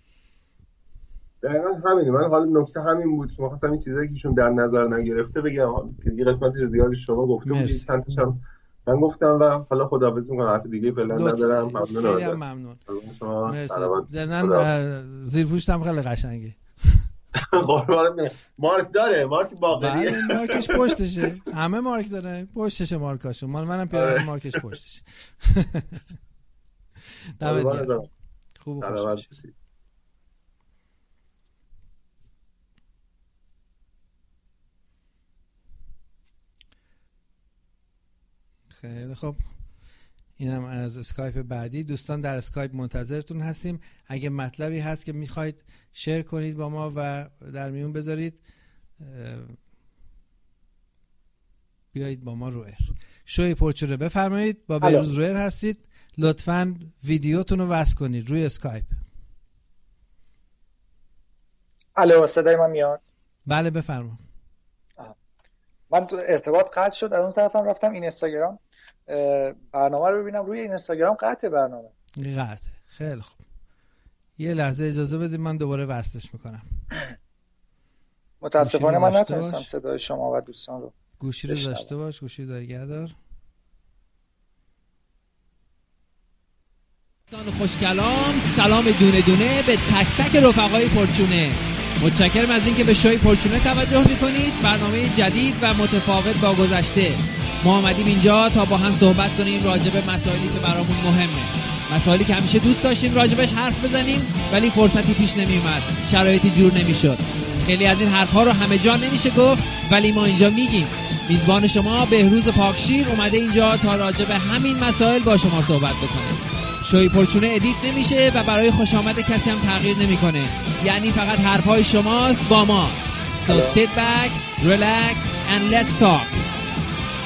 دقیقا همینه. من حالا نکته همین بود که می‌خواستم این چیزایی که ایشون در نظر نگرفته بگم که دیگه قسمتش زیادش شما گفته بودید، چند تاشم من گفتم و حالا خداحافظی می‌کنم. حرف دیگه فعلا ندارم. ممنون. خیلی ممنون. من زیر پوشتم خیلی قشنگه. قربانت. مارک داره، مارک باقریه. بله مارکش پشتشه. همه مارک داره، پشتشه مارکاشون. مال منم پیرن مارکش پشتشه. دمت گرم. خوب خوش باشی. خیلی خب، اینم از اسکایپ بعدی. دوستان در اسکایپ منتظرتون هستیم. اگه مطلبی هست که میخواید شیر کنید با ما و در میون بذارید، بیایید با ما رو ایر. شوی پرچونه بفرمایید. با بهروز رو ایر هستید. لطفاً ویدیوتون رو وصل کنید روی اسکایپ. الو، صدای من میاد؟ بله بفرمایید. من ارتباط قطع شد، از اون طرفم رفتم این اینستاگرام برنامه رو ببینم، روی اینستاگرام قطع برنامه. قطع. خیلی خوب، یه لحظه اجازه بدید من دوباره وصلش میکنم. متاسفانه من نتونستم صدای شما و دوستان رو. گوشی رو داشته باش، گوشی رو نگه دار. دوستان خوشکلام، سلام دونه دونه به تک تک رفقای پرچونه. متشکرم از اینکه به شوی پرچونه توجه میکنید. برنامه جدید و متفاوت با گذشته. ما آمدیم اینجا تا با هم صحبت کنیم راجع به مسائلی که برامون مهمه، مسائلی که همیشه دوست داشتیم راجبش حرف بزنیم ولی فرصتی پیش نمی اومد، شرایطی جور نمیشد. خیلی از این حرفها رو همه جا نمیشه گفت ولی ما اینجا میگیم. میزبان شما بهروز پاکشیر اومده اینجا تا راجع به همین مسائل با شما صحبت بکنه. شوی پرچونه ادیت نمیشه و برای خوش آمد کسی هم تغییر نمیکنه، یعنی فقط حرفهای شماست با ما. So sit back, relax and let's talk.